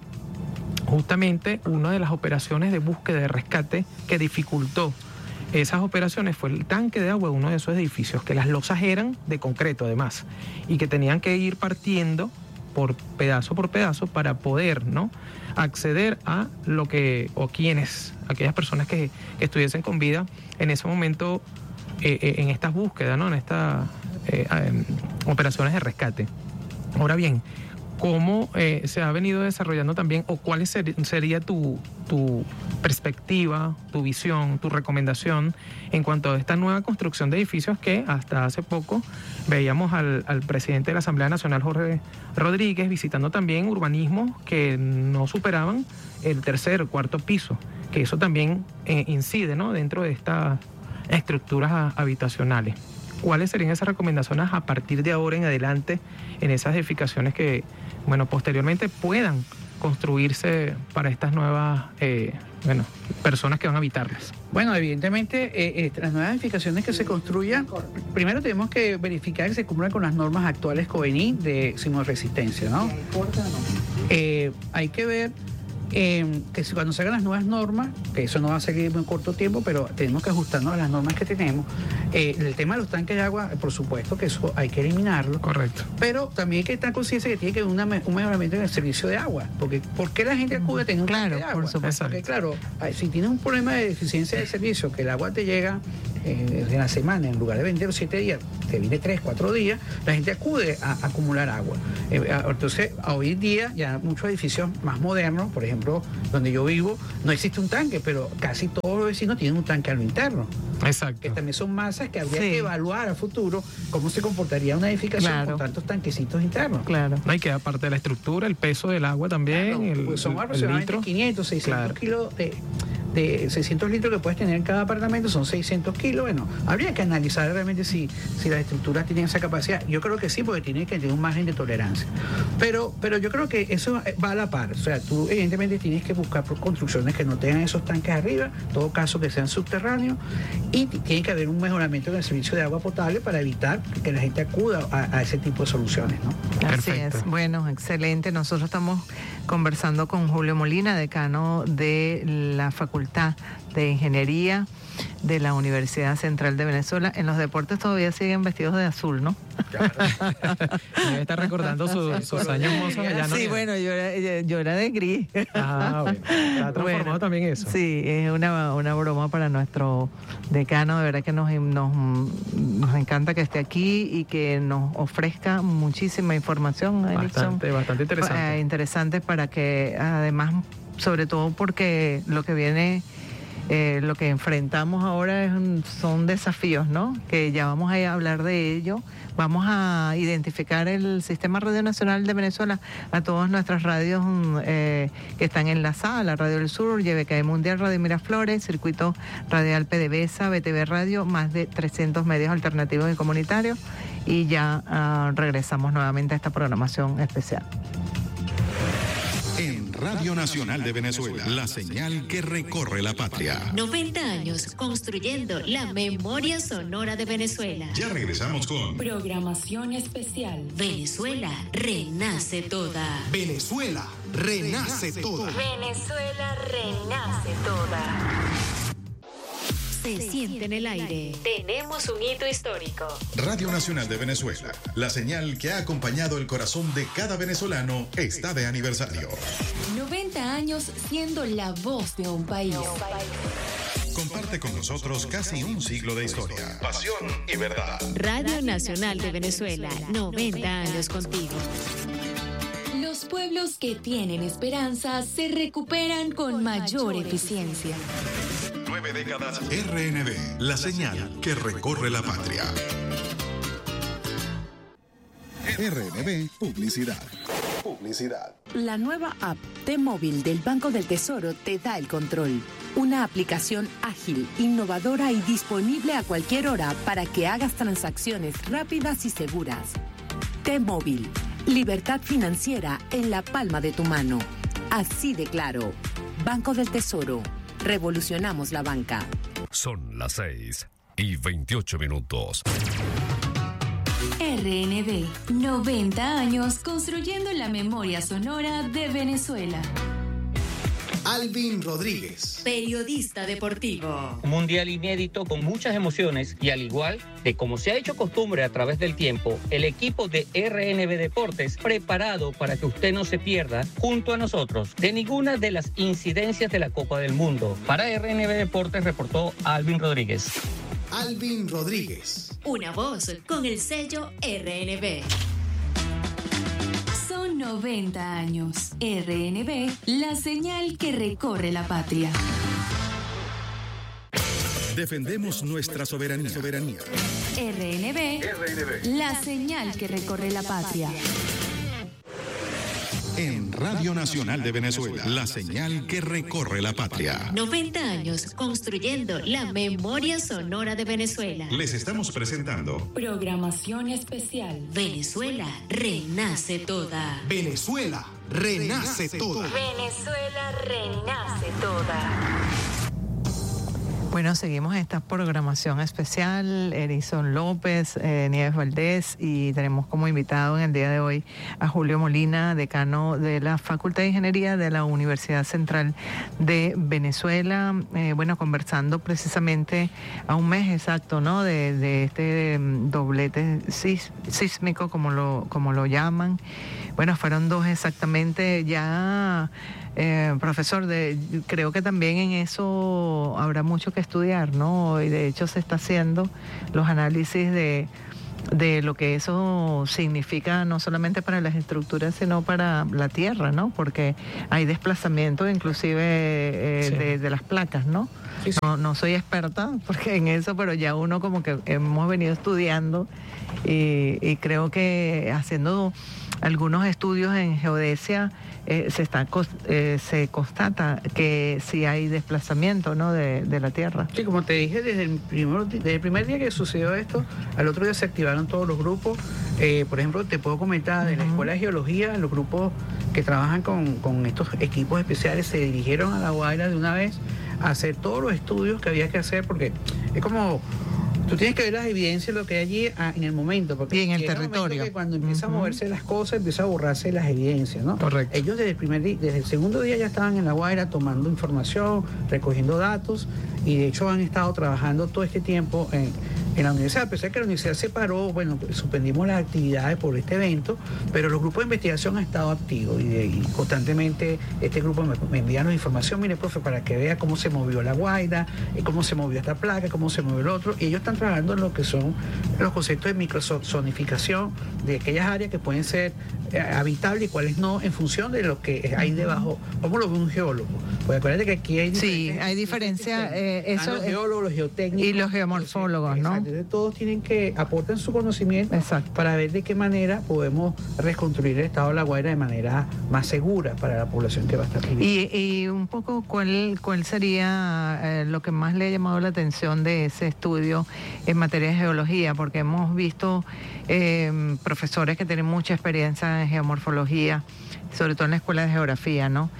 justamente una de las operaciones de búsqueda y rescate que dificultó esas operaciones fue el tanque de agua de uno de esos edificios, que las losas eran de concreto además, y que tenían que ir partiendo por pedazo por pedazo para poder, ¿no?, acceder a lo que, o quienes, aquellas personas que, que estuviesen con vida en ese momento, eh, eh, en estas búsquedas, ¿no?, en estas eh, eh, operaciones de rescate. Ahora bien, ¿cómo eh, se ha venido desarrollando también, o cuál ser, sería tu, tu perspectiva, tu visión, tu recomendación en cuanto a esta nueva construcción de edificios que hasta hace poco veíamos al, al presidente de la Asamblea Nacional, Jorge Rodríguez, visitando también urbanismos que no superaban el tercer, cuarto piso, que eso también eh, incide, ¿no?, dentro de estas estructuras habitacionales? ¿cuáles serían esas recomendaciones a partir de ahora en adelante en esas edificaciones que, bueno, posteriormente puedan construirse para estas nuevas eh, bueno, personas que van a habitarlas? Bueno, evidentemente, eh, eh, las nuevas edificaciones que se construyan, primero tenemos que verificar que se cumplan con las normas actuales COENI de sismoresistencia, ¿no? Eh, hay que ver eh, que si cuando se hagan las nuevas normas, que eso no va a seguir en muy corto tiempo, pero tenemos que ajustarnos a las normas que tenemos. Eh, el tema de los tanques de agua, por supuesto que eso hay que eliminarlo. Correcto. Pero también hay que estar consciente que tiene que haber una, un mejoramiento en el servicio de agua. Porque ¿por qué la gente acude a tener un claro, tanque de agua? Por supuesto. Porque claro, si tienes un problema de deficiencia de servicio, que el agua te llega eh, en la semana, en lugar de veinte o siete días, te viene tres, cuatro días, la gente acude a, a acumular agua. Eh, entonces, hoy en día, ya muchos edificios más modernos, por ejemplo, donde yo vivo, no existe un tanque, pero casi todos los vecinos tienen un tanque a lo interno. Exacto. Que también son masas que habría Sí. que evaluar a futuro cómo se comportaría una edificación Claro. con tantos tanquecitos internos. Claro. No, y que aparte de la estructura, el peso del agua también, Claro, el, pues son el- el aproximadamente litro. quinientos, seiscientos Claro. kilos de, de seiscientos litros que puedes tener en cada apartamento, son seiscientos kilos. Bueno, habría que analizar realmente si, si las estructuras tienen esa capacidad. Yo creo que sí, porque tiene que tener un margen de tolerancia. Pero, pero yo creo que eso va a la par. O sea, tú evidentemente tienes que buscar por construcciones que no tengan esos tanques arriba, en todo caso que sean subterráneos, y t- tiene que haber un mejoramiento en el servicio de agua potable para evitar que la gente acuda a, a ese tipo de soluciones, ¿no? Así Perfecto. es. Bueno, excelente. Nosotros estamos conversando con Julio Molina, decano de la Facultad de Ingeniería de la Universidad Central de Venezuela. En los deportes todavía siguen vestidos de azul, ¿no? Debe estar recordando su- sus años mozos allá, ¿no? Sí, bueno, yo era, yo era de gris. Ah, bueno. Ha transformado Bueno, también eso. Sí, es una, una broma para nuestro decano. De verdad que nos, nos, nos encanta que esté aquí y que nos ofrezca muchísima información, Erickson. Bastante, bastante interesante. Eh, interesante para que, además, sobre todo porque lo que viene... Eh, lo que enfrentamos ahora es un- son desafíos, ¿no? Que ya vamos a hablar de ello. Vamos a identificar el Sistema Radio Nacional de Venezuela a todas nuestras radios mm, eh, que están enlazadas, la Radio del Sur, Y B K Mundial, Radio Miraflores, Circuito Radial PDVSA, B T V Radio, más de trescientos medios alternativos y comunitarios. Y ya ah, regresamos nuevamente a esta programación especial. En Radio Nacional de Venezuela, la señal que recorre la patria. noventa años construyendo la memoria sonora de Venezuela. Ya regresamos con Programación especial. Venezuela renace toda. Venezuela renace toda. Venezuela renace toda. Se siente en el aire. Tenemos un hito histórico. Radio Nacional de Venezuela, la señal que ha acompañado el corazón de cada venezolano, está de aniversario. noventa años siendo la voz de un país. Comparte con nosotros casi un siglo de historia, pasión y verdad. Radio Nacional de Venezuela, noventa años contigo. Los pueblos que tienen esperanza se recuperan con mayor eficiencia. Nueve décadas. R N B, la señal que recorre la patria. R N B Publicidad. Publicidad. La nueva app T-Móvil del Banco del Tesoro te da el control. Una aplicación ágil, innovadora y disponible a cualquier hora para que hagas transacciones rápidas y seguras. T-Móvil, libertad financiera en la palma de tu mano. Así de claro. Banco del Tesoro. Revolucionamos la banca. Son las seis y veintiocho minutos. R N B, noventa años construyendo la memoria sonora de Venezuela. Alvin Rodríguez. Periodista deportivo. Un mundial inédito con muchas emociones y al igual de como se ha hecho costumbre a través del tiempo, el equipo de R N B Deportes preparado para que usted no se pierda junto a nosotros de ninguna de las incidencias de la Copa del Mundo. Para R N B Deportes reportó Alvin Rodríguez. Alvin Rodríguez. Una voz con el sello R N B. Son noventa años. R N B, la señal que recorre la patria. Defendemos nuestra soberanía. soberanía. R N B, la señal que recorre la patria. en Radio Nacional de Venezuela, la señal que recorre la patria. noventa años construyendo la memoria sonora de Venezuela. Les estamos presentando Programación especial. Venezuela renace toda. Venezuela renace toda. Venezuela renace toda. Bueno, seguimos esta programación especial. Erison López, eh, Nieves Valdés, y tenemos como invitado en el día de hoy a Julio Molina, decano de la Facultad de Ingeniería de la Universidad Central de Venezuela. Eh, bueno, conversando precisamente a un mes exacto, ¿no? De, de este um, doblete sis, sísmico, como lo, como lo llaman. Bueno, fueron dos exactamente ya. Eh, profesor, de, creo que también en eso habrá mucho que estudiar, ¿no? Y de hecho se está haciendo los análisis de, de lo que eso significa no solamente para las estructuras, sino para la tierra, ¿no? Porque hay desplazamiento inclusive eh, sí. de, de las placas, ¿no? Sí, sí. No, no soy experta porque en eso, pero ya uno como que hemos venido estudiando y, y creo que haciendo algunos estudios en geodesia eh, se está eh, se constata que sí hay desplazamiento, ¿no? de, de la tierra. Sí, como te dije, desde el, primer, desde el primer día que sucedió esto, al otro día se activaron todos los grupos. Eh, por ejemplo, te puedo comentar, de la uh-huh. Escuela de Geología, los grupos que trabajan con, con estos equipos especiales se dirigieron a La Guaira de una vez a hacer todos los estudios que había que hacer, porque es como... Tú tienes que ver las evidencias, lo que hay allí ah, en el momento. Porque y en el territorio. Que cuando empiezan uh-huh. a moverse las cosas, empiezan a borrarse las evidencias, ¿no? Correcto. Ellos desde el primer día, desde el segundo día ya estaban en La Guaira tomando información, recogiendo datos, y de hecho han estado trabajando todo este tiempo en, en la universidad. A pesar de que la universidad se paró, bueno, suspendimos las actividades por este evento, pero los grupos de investigación han estado activos y, de, y constantemente este grupo me, me envían información, mire, profe, para que vea cómo se movió La Guaira, cómo se movió esta placa, cómo se movió el otro, y ellos están trabajando en lo que son los conceptos de microzonificación de aquellas áreas que pueden ser eh, habitables y cuáles no, en función de lo que hay debajo. ¿Cómo lo ve un geólogo? Pues acuérdate que aquí hay sí, hay diferencia. Eh, eso, los geólogos, los geotécnicos y los geomorfólogos, ¿no? Entonces, todos tienen que aportar su conocimiento exacto. para ver de qué manera podemos reconstruir el estado de La Guaira de manera más segura para la población que va a estar viviendo. Y, y un poco, ¿cuál, cuál sería eh, lo que más le ha llamado la atención de ese estudio en materia de geología? Porque hemos visto eh, profesores que tienen mucha experiencia en geomorfología, sobre todo en la escuela de geografía, ¿no?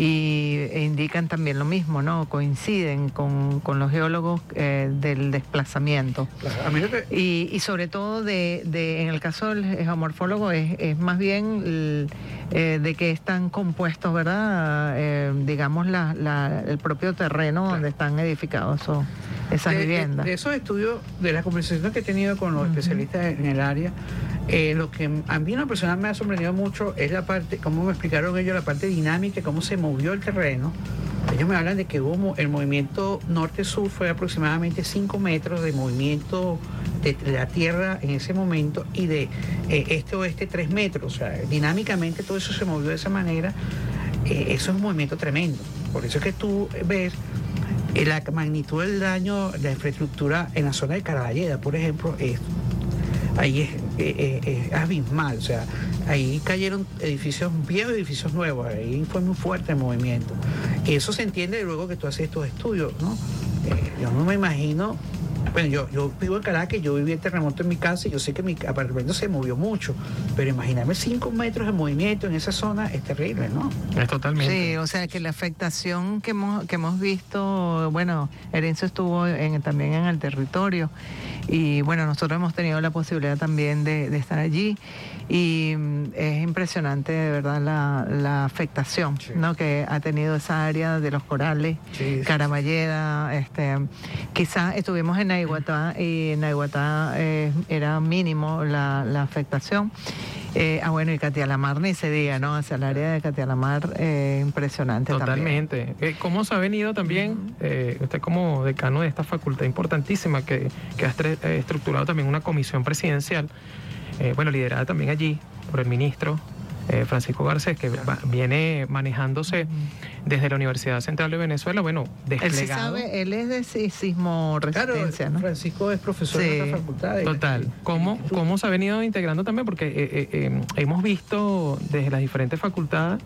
Y e indican también lo mismo, ¿no? Coinciden con, con los geólogos eh, del desplazamiento. Claro, a mí lo que... y, y sobre todo de, de en el caso del geomorfólogo es, es más bien el, eh, de que están compuestos, ¿verdad? Eh, digamos la, la, el propio terreno claro. donde están edificados esos, esas de, viviendas. De, de esos estudios, de las conversaciones que he tenido con los uh-huh. especialistas en el área, Eh, lo que a mí en lo personal me ha sorprendido mucho es la parte, cómo me explicaron ellos, la parte dinámica, cómo se movió el terreno. Ellos me hablan de que hubo el movimiento norte-sur fue aproximadamente cinco metros de movimiento de, de la tierra en ese momento y de eh, este-oeste tres metros. O sea, dinámicamente todo eso se movió de esa manera. Eh, eso es un movimiento tremendo. Por eso es que tú ves eh, la magnitud del daño de la infraestructura en la zona de Caraballeda, por ejemplo, es ahí es, es, es abismal, o sea, ahí cayeron edificios viejos y edificios nuevos, ahí fue muy fuerte el movimiento. Y eso se entiende luego que tú haces estos estudios, ¿no? Eh, yo no me imagino, bueno, yo, yo vivo en Caracas, yo viví el terremoto en mi casa y yo sé que mi apartamento se movió mucho, pero imaginarme cinco metros de movimiento en esa zona es terrible, ¿no? Es totalmente. Sí, o sea que la afectación que hemos, que hemos visto, bueno, Erenzo estuvo en, también en el territorio y bueno, nosotros hemos tenido la posibilidad también de, de estar allí y es impresionante de verdad la, la afectación sí. ¿no? que ha tenido esa área de los corales, sí, sí, Caraballeda, este, quizás estuvimos en Naiguatá y en Naiguatá eh, era mínimo la, la afectación. Eh, ah, bueno, y Catialamar ni se diga, ¿no? Hacia el área de Catialamar, eh, impresionante Totalmente. también. Eh, ¿Cómo se ha venido también, uh-huh. eh, usted como decano de esta facultad importantísima que, que ha estre- estructurado también una comisión presidencial, eh, bueno, liderada también allí por el ministro eh, Francisco Garcés, que va, viene manejándose desde la Universidad Central de Venezuela, bueno, desplegado. Él sí sabe, él es de sismo resistencia, claro, ¿no? Francisco es profesor sí. de otra facultad. Total. ¿Cómo, ¿Cómo se ha venido integrando también? Porque eh, eh, eh, hemos visto desde las diferentes facultades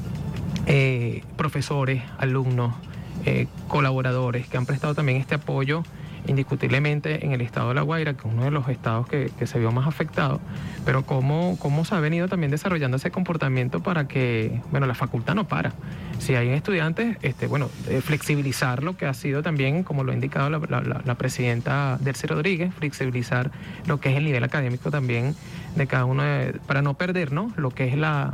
eh, profesores, alumnos, eh, colaboradores que han prestado también este apoyo indiscutiblemente en el estado de La Guaira, que es uno de los estados que, que se vio más afectado, pero cómo, cómo se ha venido también desarrollando ese comportamiento para que, bueno, la facultad no para. Si hay estudiantes, este, bueno, eh, flexibilizar lo que ha sido también, como lo ha indicado la, la, la presidenta Delcy Rodríguez, flexibilizar lo que es el nivel académico también de cada uno, de, para no perder, ¿no?, lo que es la,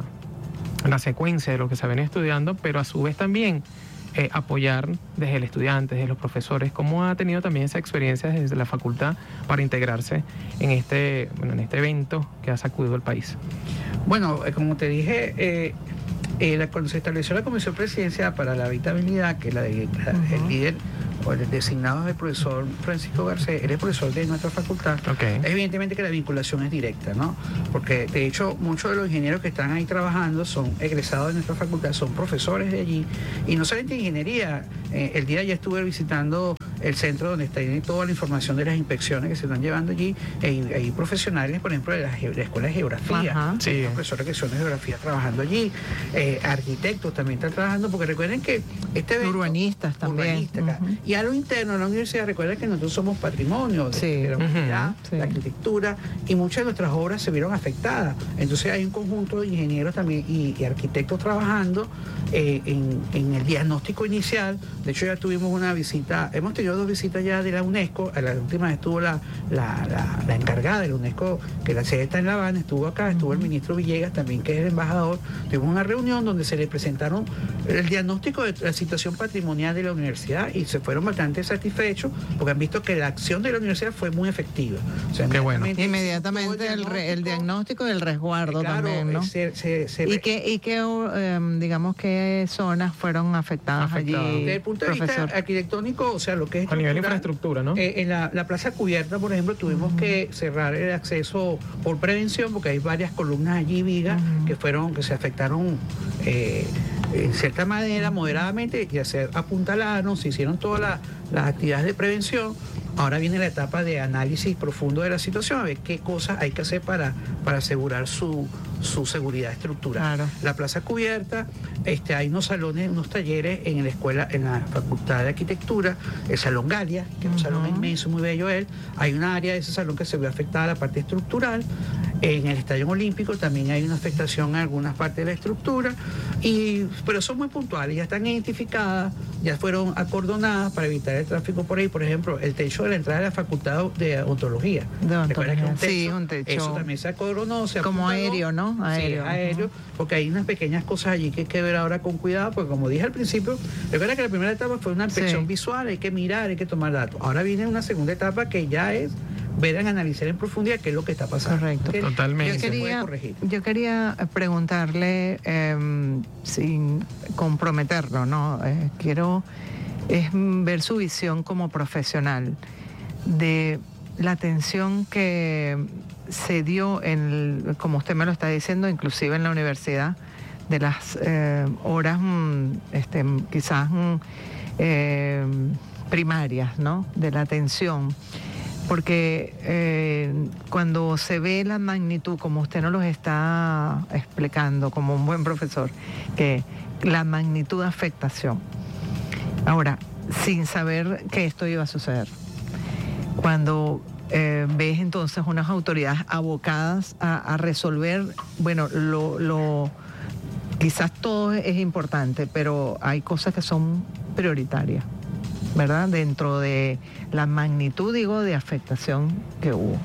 la secuencia de lo que se viene estudiando, pero a su vez también Eh, apoyar desde el estudiante, desde los profesores, cómo ha tenido también esa experiencia desde la facultad para integrarse en este, bueno, en este evento que ha sacudido el país. Bueno, eh, como te dije, eh, eh, la, cuando se estableció la Comisión Presidencial para la Habitabilidad, que la de, la, uh-huh. el líder o el designado del profesor Francisco Garcés, él es profesor de nuestra facultad, okay. Evidentemente que la vinculación es directa, ¿no? Porque de hecho muchos de los ingenieros que están ahí trabajando son egresados de nuestra facultad, son profesores de allí, y no solamente de ingeniería. Eh, el día ya estuve visitando el centro donde está toda la información de las inspecciones que se están llevando allí. Hay, hay profesionales, por ejemplo, de la, de la Escuela de Geografía, sí. profesores que son de Geografía trabajando allí, eh, arquitectos también están trabajando, porque recuerden que este evento... Urbanistas también. Urbanistas, uh-huh. Y a lo interno de la universidad, recuerden que nosotros somos patrimonio de, sí. de la universidad, uh-huh. sí. la arquitectura, y muchas de nuestras obras se vieron afectadas. Entonces hay un conjunto de ingenieros también y, y arquitectos trabajando eh, en, en el diagnóstico inicial. De hecho, ya tuvimos una visita, hemos tenido dos visitas ya de la UNESCO. A la última estuvo la, la, la, la encargada de la UNESCO, que la sede está en La Habana, estuvo acá, estuvo el ministro Villegas también, que es el embajador. Tuvimos una reunión donde se le presentaron el diagnóstico de la situación patrimonial de la universidad y se fueron bastante satisfechos porque han visto que la acción de la universidad fue muy efectiva. O sea, qué bueno. Inmediatamente el, re, el diagnóstico del resguardo, claro, también, ¿no? Se, se, se ¿Y qué, y qué um, digamos, qué zonas fueron afectadas Afectado. allí? Desde el punto de profesor? vista arquitectónico, o sea, lo que es a nivel de infraestructura, ¿no? Eh, en la, la Plaza Cubierta, por ejemplo, tuvimos uh-huh. que cerrar el acceso por prevención porque hay varias columnas allí, vigas, uh-huh. que fueron, que se afectaron eh, en cierta manera, moderadamente, y se apuntalaron, se hicieron todas la, las actividades de prevención. Ahora viene la etapa de análisis profundo de la situación, a ver qué cosas hay que hacer para, para asegurar su, su seguridad estructural. Claro. La Plaza Cubierta, este, hay unos salones, unos talleres en la escuela, en la Facultad de Arquitectura, el Salón Galia, que es un uh-huh. salón inmenso, muy bello él. Hay una área de ese salón que se ve afectada a la parte estructural. En el Estadio Olímpico también hay una afectación a algunas partes de la estructura, y, pero son muy puntuales, ya están identificadas, ya fueron acordonadas para evitar el tráfico por ahí. Por ejemplo, el techo de la entrada de la Facultad de Odontología. De odontología. Un techo, sí, un techo. Eso también se acordonó. Se como apuntaló. Aéreo, ¿no? Aéreo. Sí, aéreo, uh-huh. porque hay unas pequeñas cosas allí que hay que ver ahora con cuidado, porque como dije al principio, recuerda que la primera etapa fue una inspección sí. visual, hay que mirar, hay que tomar datos. Ahora viene una segunda etapa que ya es ver, analizar en profundidad qué es lo que está pasando. Correcto. ¿Qué, Totalmente. Yo quería, yo quería preguntarle, eh, sin comprometerlo, ¿no? Eh, quiero es ver su visión como profesional de la atención que se dio, en el, como usted me lo está diciendo, inclusive en la universidad, de las eh, horas este, quizás eh, primarias, ¿no? De la atención. Porque eh, cuando se ve la magnitud, como usted nos lo está explicando como un buen profesor, que la magnitud de afectación, ahora, sin saber que esto iba a suceder, cuando eh, ves entonces unas autoridades abocadas a, a resolver, bueno, lo, lo quizás todo es importante, pero hay cosas que son prioritarias, ¿verdad? Dentro de la magnitud, digo, de afectación que hubo.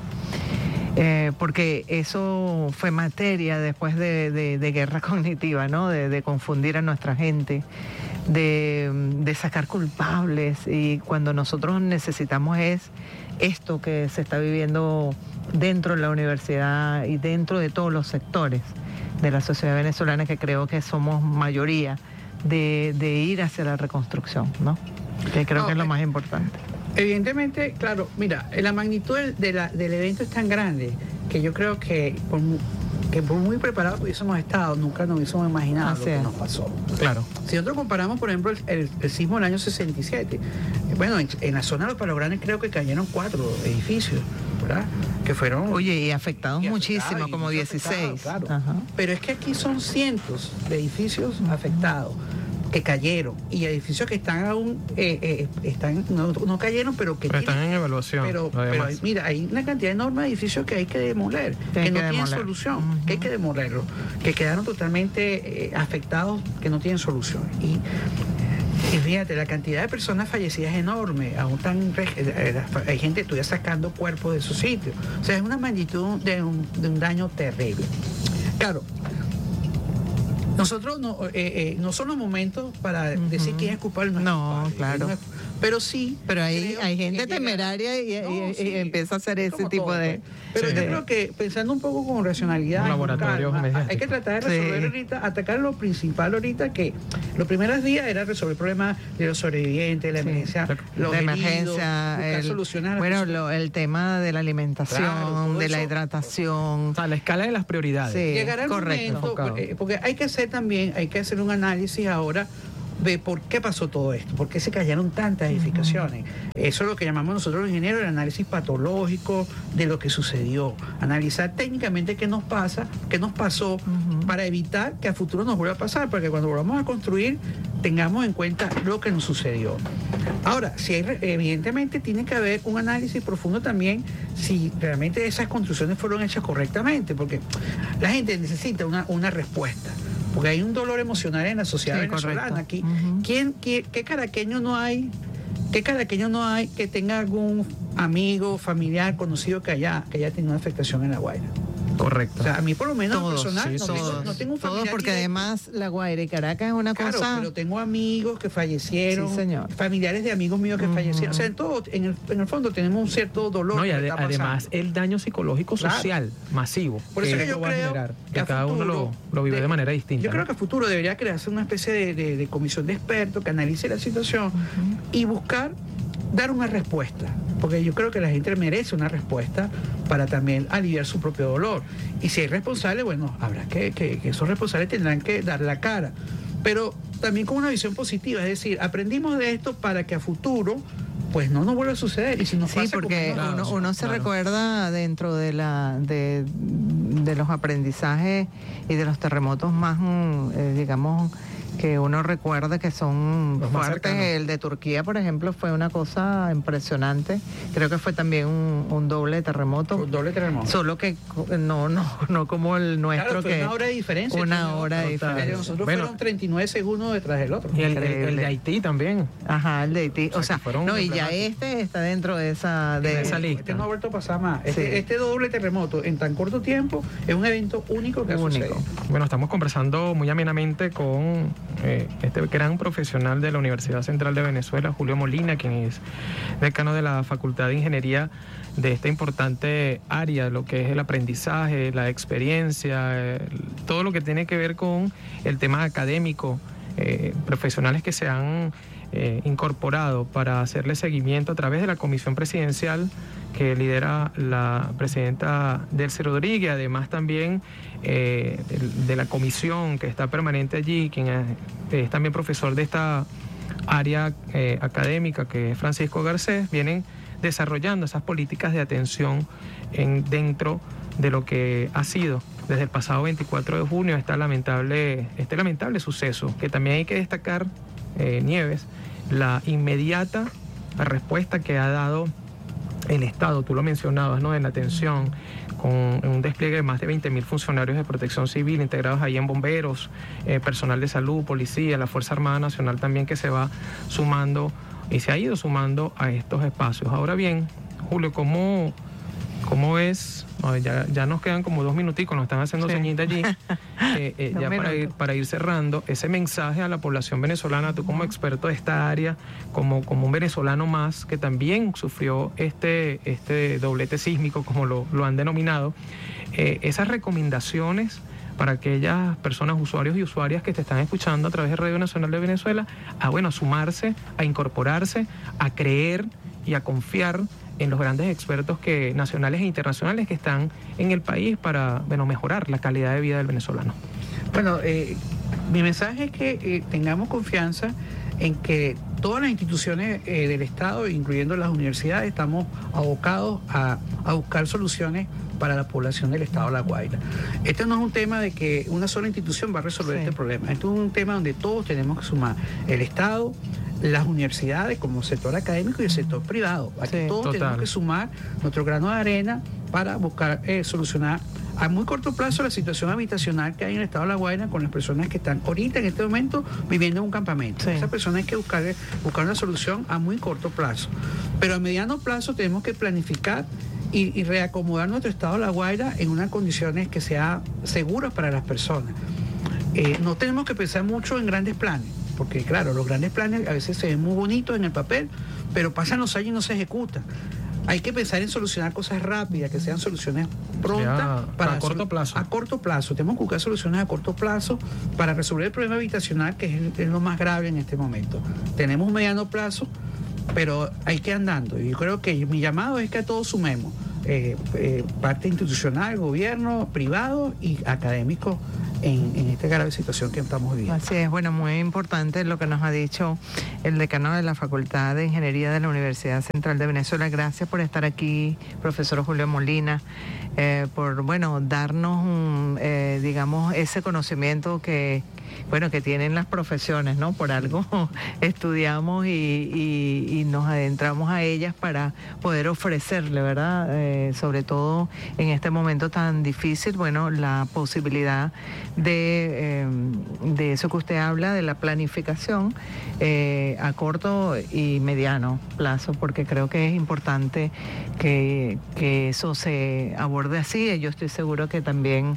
Eh, porque eso fue materia después de, de, de guerra cognitiva, ¿no? De, de confundir a nuestra gente, de, de sacar culpables, y cuando nosotros necesitamos es esto que se está viviendo dentro de la universidad y dentro de todos los sectores de la sociedad venezolana, que creo que somos mayoría, de, de ir hacia la reconstrucción, ¿no? Que creo no, que es lo más importante. Evidentemente, claro, mira, la magnitud de la, del evento es tan grande que yo creo que por, que por muy preparados que hubiésemos estado, nunca nos hubiésemos imaginado Así lo que es. nos pasó. Claro. Si nosotros comparamos, por ejemplo, el, el, el sismo del año sesenta y siete, bueno, en, en la zona de los Palos Grandes creo que cayeron cuatro edificios, ¿verdad? Que fueron... Oye, y afectados y muchísimo, afectados, y como mucho dieciséis. afectados, claro. Ajá. Pero es que aquí son cientos de edificios afectados que cayeron y edificios que están aún eh, eh, están no, no cayeron pero que Pero tienen, están en evaluación. pero, pero hay- mira, hay una cantidad enorme de edificios que hay que demoler, que, hay no que tienen demoler. solución, que hay que demolerlos, que quedaron totalmente eh, afectados, que no tienen solución. Y y fíjate, la cantidad de personas fallecidas es enorme, aún tan re- eh, eh, hay gente todavía sacando cuerpos de esos sitios. O sea, es una magnitud de un, de un daño terrible. Claro, nosotros no, eh, eh, no son los momentos para decir quién es culpable o no es No, culpable. claro. No es- pero sí. Pero hay, creo hay gente que llega- temeraria y, y- No, y sí, empieza a hacer ese como tipo todo, de... Pero de- yo creo que pensando un poco con racionalidad, Un y con laboratorio calma, mediático. hay que tratar de resolver Sí. ahorita, atacar lo principal ahorita, que los primeros días era resolver el problema de los sobrevivientes, la emergencia, los de heridos, emergencia, buscar el, soluciones a las bueno, personas. lo- el tema de la alimentación, Claro, todo de la eso. hidratación. O sea, la escala de las prioridades. Sí, Llegará el correcto. momento, eh, porque hay que hacer también, hay que hacer un análisis ahora de por qué pasó todo esto, por qué se cayeron tantas edificaciones. Eso es lo que llamamos nosotros los ingenieros el análisis patológico de lo que sucedió. Analizar técnicamente qué nos pasa, qué nos pasó, para evitar que a futuro nos vuelva a pasar, para que cuando volvamos a construir tengamos en cuenta lo que nos sucedió. Ahora, si hay, evidentemente tiene que haber un análisis profundo también si realmente esas construcciones fueron hechas correctamente, porque la gente necesita una, una respuesta. Porque hay un dolor emocional en la sociedad Sí, venezolana. correcto. Aquí, ¿quién, qué, qué caraqueño no hay? ¿Qué caraqueño no hay que tenga algún amigo, familiar, conocido que haya, que haya tenido una afectación en La Guaira? Correcto. O sea, a mí por lo menos Todos, personal sí, no, todos, tengo, no tengo un todos, familiar porque directo. además La Guaira y Caracas es una Claro, cosa... pero tengo amigos que fallecieron, Sí, señor. familiares de amigos míos que fallecieron. O sea, en todo, en el, en el fondo tenemos un cierto dolor. No, y que ade- está pasando. además el daño psicológico Claro. social masivo. Por eso que yo va a creo generar, que que a cada uno lo, futuro lo vive de, de- manera distinta. Yo creo ¿no? que a futuro debería crearse una especie de, de- de comisión de expertos que analice la situación y buscar dar una respuesta, porque yo creo que la gente merece una respuesta para también aliviar su propio dolor. Y si hay responsables, bueno, habrá que, que, que esos responsables tendrán que dar la cara, pero también con una visión positiva, es decir, aprendimos de esto para que a futuro pues no nos vuelva a suceder. Y si nos Sí, pasa, porque como- uno, uno se Claro. recuerda dentro de la de, de los aprendizajes y de los terremotos más, mm, eh, digamos, que uno recuerda que son Los más fuertes. cercanos. El de Turquía, por ejemplo, fue una cosa impresionante. Creo que fue también un, un doble terremoto. Un doble terremoto. Solo que co- no, no, no como el nuestro, Claro, fue que una hora de diferencia. una Chino. hora de Total. diferencia. Nosotros Bueno. fueron treinta y nueve segundos detrás del otro. Y el, el- el de Increíble. Haití también. Ajá, el de Haití. O sea, fueron no, y ya emblemáticos. este está dentro de esa de De esa lista. Este no ha vuelto a pasar más. Este, Sí. este doble terremoto en tan corto tiempo es un evento único que ha Único. sucedido. Bueno, estamos conversando muy amenamente con eh, este gran profesional de la Universidad Central de Venezuela, Julio Molina, quien es decano de la Facultad de Ingeniería de esta importante área, lo que es el aprendizaje, la experiencia, eh, todo lo que tiene que ver con el tema académico, eh, profesionales que se han eh, incorporado para hacerle seguimiento a través de la comisión presidencial que lidera la presidenta Delcy Rodríguez, además también eh, de, de la comisión que está permanente allí, quien es, es también profesor de esta área eh, académica, que es Francisco Garcés, vienen desarrollando esas políticas de atención en, dentro de lo que ha sido desde el pasado veinticuatro de junio esta lamentable, este lamentable suceso, que también hay que destacar, eh, Nieves, la inmediata respuesta que ha dado el Estado, tú lo mencionabas, ¿no?, en la atención, con un despliegue de más de veinte mil funcionarios de protección civil integrados ahí en bomberos, eh, personal de salud, policía, la Fuerza Armada Nacional también, que se va sumando y se ha ido sumando a estos espacios. Ahora bien, Julio, ¿cómo, cómo ves? No, ya, ya nos quedan como dos minuticos, nos están haciendo Sí. ceñita allí. Eh, eh, Dos ya para ir, minutos. para ir cerrando, ese mensaje a la población venezolana, tú como experto de esta área, como, como un venezolano más que también sufrió este, este doblete sísmico, como lo, lo han denominado, eh, esas recomendaciones para aquellas personas, usuarios y usuarias que te están escuchando a través de Radio Nacional de Venezuela, a bueno, a sumarse, a incorporarse, a creer y a confiar en los grandes expertos que, nacionales e internacionales que están en el país para, bueno, mejorar la calidad de vida del venezolano. Bueno, eh, mi mensaje es que eh, tengamos confianza en que todas las instituciones eh, del Estado, incluyendo las universidades, estamos abocados a, a buscar soluciones para la población del Estado de La Guaira. Este no es un tema de que una sola institución va a resolver sí. este problema. Esto es un tema donde todos tenemos que sumar. El Estado, las universidades como sector académico y el sector privado. Aquí sí, todos total. tenemos que sumar nuestro grano de arena para buscar eh, solucionar a muy corto plazo la situación habitacional que hay en el estado de La Guaira con las personas que están ahorita en este momento viviendo en un campamento. Sí. Esas personas hay que buscar, buscar una solución a muy corto plazo. Pero a mediano plazo tenemos que planificar y, y reacomodar nuestro estado de La Guaira en unas condiciones que sean seguras para las personas. Eh, no tenemos que pensar mucho en grandes planes, porque claro, los grandes planes a veces se ven muy bonitos en el papel, pero pasan los años y no se ejecutan. Hay que pensar en solucionar cosas rápidas, que sean soluciones prontas. Ya, para a corto plazo. A corto plazo. Tenemos que buscar soluciones a corto plazo para resolver el problema habitacional, que es, es lo más grave en este momento. Tenemos un mediano plazo, pero hay que ir andando. Y yo creo que mi llamado es que a todos sumemos. Eh, eh, parte institucional, gobierno, privado y académico en, en esta grave situación que estamos viviendo. Así es, bueno, muy importante lo que nos ha dicho el decano de la Facultad de Ingeniería de la Universidad Central de Venezuela. Gracias por estar aquí, profesor Julio Molina, eh, por, bueno, darnos, un, eh, digamos, ese conocimiento que, bueno, que tienen las profesiones, ¿no? Por algo estudiamos y, y, y nos adentramos a ellas para poder ofrecerle, ¿verdad? Eh, sobre todo en este momento tan difícil, bueno, la posibilidad de, eh, de eso que usted habla, de la planificación eh, a corto y mediano plazo, porque creo que es importante que, que eso se aborde así. Yo estoy seguro que también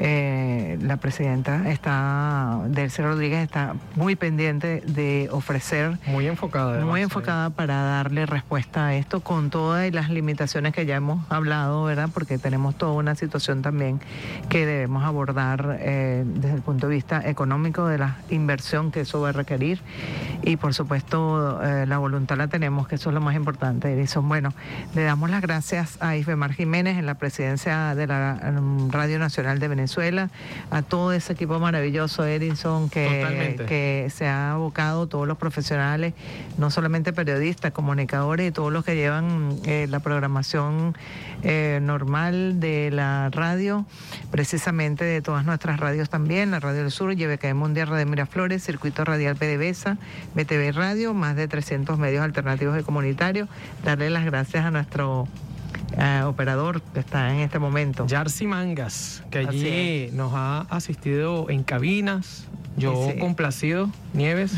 eh, la presidenta está, Delcy Rodríguez, está muy pendiente de ofrecer, muy enfocada, además, muy enfocada sí. para darle respuesta a esto con todas las limitaciones que ya hemos hablado, ¿verdad? Porque tenemos toda una situación también que debemos abordar eh, desde el punto de vista económico, de la inversión que eso va a requerir, y por supuesto eh, la voluntad la tenemos, que eso es lo más importante, Edison. Bueno, le damos las gracias a Isbemar Jiménez en la presidencia de la um, Radio Nacional de Venezuela, a todo ese equipo maravilloso, Edison, que, que se ha abocado, todos los profesionales, no solamente periodistas, comunicadores y todos los que llevan eh, la programación eh, normal de la radio, precisamente de todas nuestras radios también, la Radio del Sur, Y B K Mundial, Radio Miraflores, Circuito Radial PDVSA, B T V Radio, más de trescientos medios alternativos y comunitarios. Darle las gracias a nuestro Uh, operador que está en este momento, Yarcy Mangas, que allí nos ha asistido en cabinas. Yo sí. complacido, Nieves,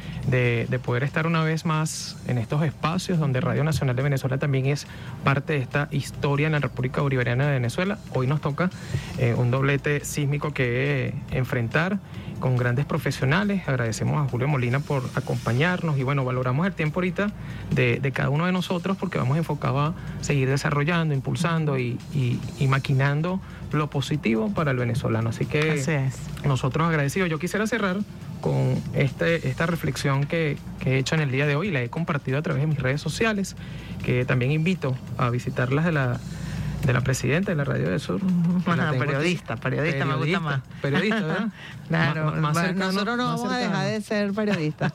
de, de poder estar una vez más en estos espacios donde Radio Nacional de Venezuela también es parte de esta historia en la República Bolivariana de Venezuela. Hoy nos toca eh, un doblete sísmico que eh, enfrentar con grandes profesionales. Agradecemos a Julio Molina por acompañarnos y bueno, valoramos el tiempo ahorita de, de cada uno de nosotros, porque vamos enfocados a seguir desarrollando, impulsando y, y, y maquinando lo positivo para el venezolano. Así que Así es. nosotros agradecidos. Yo quisiera cerrar con este, esta reflexión que, que he hecho en el día de hoy, la he compartido a través de mis redes sociales, que también invito a visitarlas de la de la presidenta de la Radio del Sur. Bueno, periodista, periodista, periodista me gusta más. Periodista, ¿verdad? Claro, más, más cercano, nosotros no vamos cercano. a dejar de ser periodistas.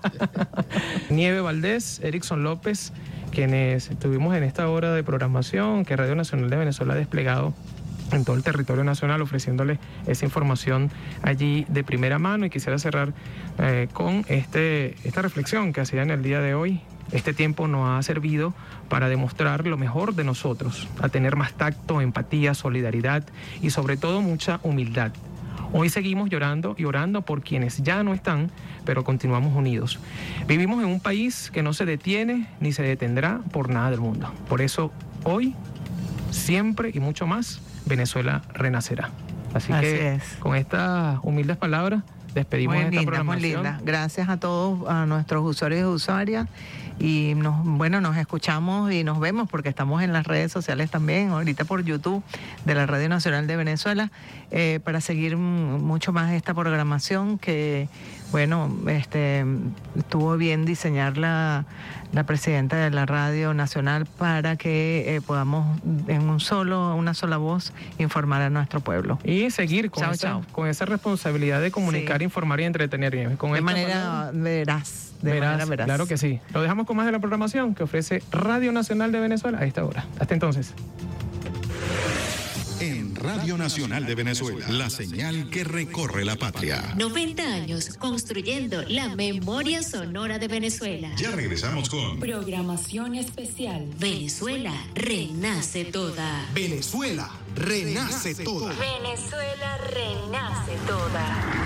Nieve Valdés, Erickson López, quienes estuvimos en esta hora de programación que Radio Nacional de Venezuela ha desplegado en todo el territorio nacional, ofreciéndole esa información allí de primera mano. Y quisiera cerrar eh, con este, esta reflexión que hacía en el día de hoy. Este tiempo nos ha servido para demostrar lo mejor de nosotros, a tener más tacto, empatía, solidaridad y sobre todo mucha humildad. Hoy seguimos llorando y orando por quienes ya no están, pero continuamos unidos. Vivimos en un país que no se detiene ni se detendrá por nada del mundo. Por eso hoy, siempre y mucho más, Venezuela renacerá. Así, Así que es. Con estas humildes palabras despedimos muy esta linda, programación. Muy linda. Gracias a todos, a nuestros usuarios y usuarias. Y nos, bueno, nos escuchamos y nos vemos porque estamos en las redes sociales también, ahorita por YouTube de la Radio Nacional de Venezuela, eh, para seguir mucho más esta programación que, bueno, este, estuvo bien diseñar la, la presidenta de la Radio Nacional, para que eh, podamos en un solo, una sola voz informar a nuestro pueblo. Y seguir con, chao, esa, chao. con esa responsabilidad de comunicar, sí. informar y entretener. Con de esta manera veraz. De veraz, manera veraz. Claro que sí. Lo dejamos con más de la programación que ofrece Radio Nacional de Venezuela a esta hora. Hasta entonces. En Radio Nacional de Venezuela, la señal que recorre la patria. noventa años construyendo la memoria sonora de Venezuela. Ya regresamos con programación especial. Venezuela renace toda. Venezuela renace toda. Venezuela renace toda.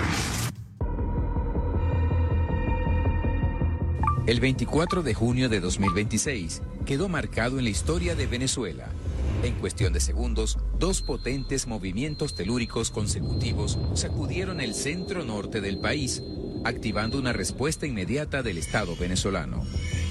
El veinticuatro de junio de dos mil veintiséis quedó marcado en la historia de Venezuela. En cuestión de segundos, dos potentes movimientos telúricos consecutivos sacudieron el centro norte del país, activando una respuesta inmediata del Estado venezolano.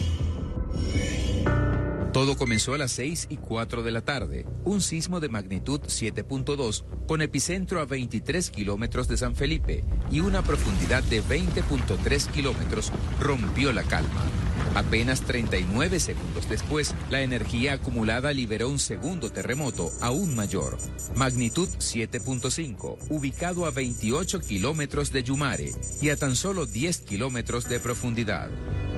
Todo comenzó a las seis y cuatro de la tarde, un sismo de magnitud siete punto dos con epicentro a veintitrés kilómetros de San Felipe y una profundidad de veinte punto tres kilómetros rompió la calma. Apenas treinta y nueve segundos después, la energía acumulada liberó un segundo terremoto aún mayor, magnitud siete punto cinco, ubicado a veintiocho kilómetros de Yumare y a tan solo diez kilómetros de profundidad.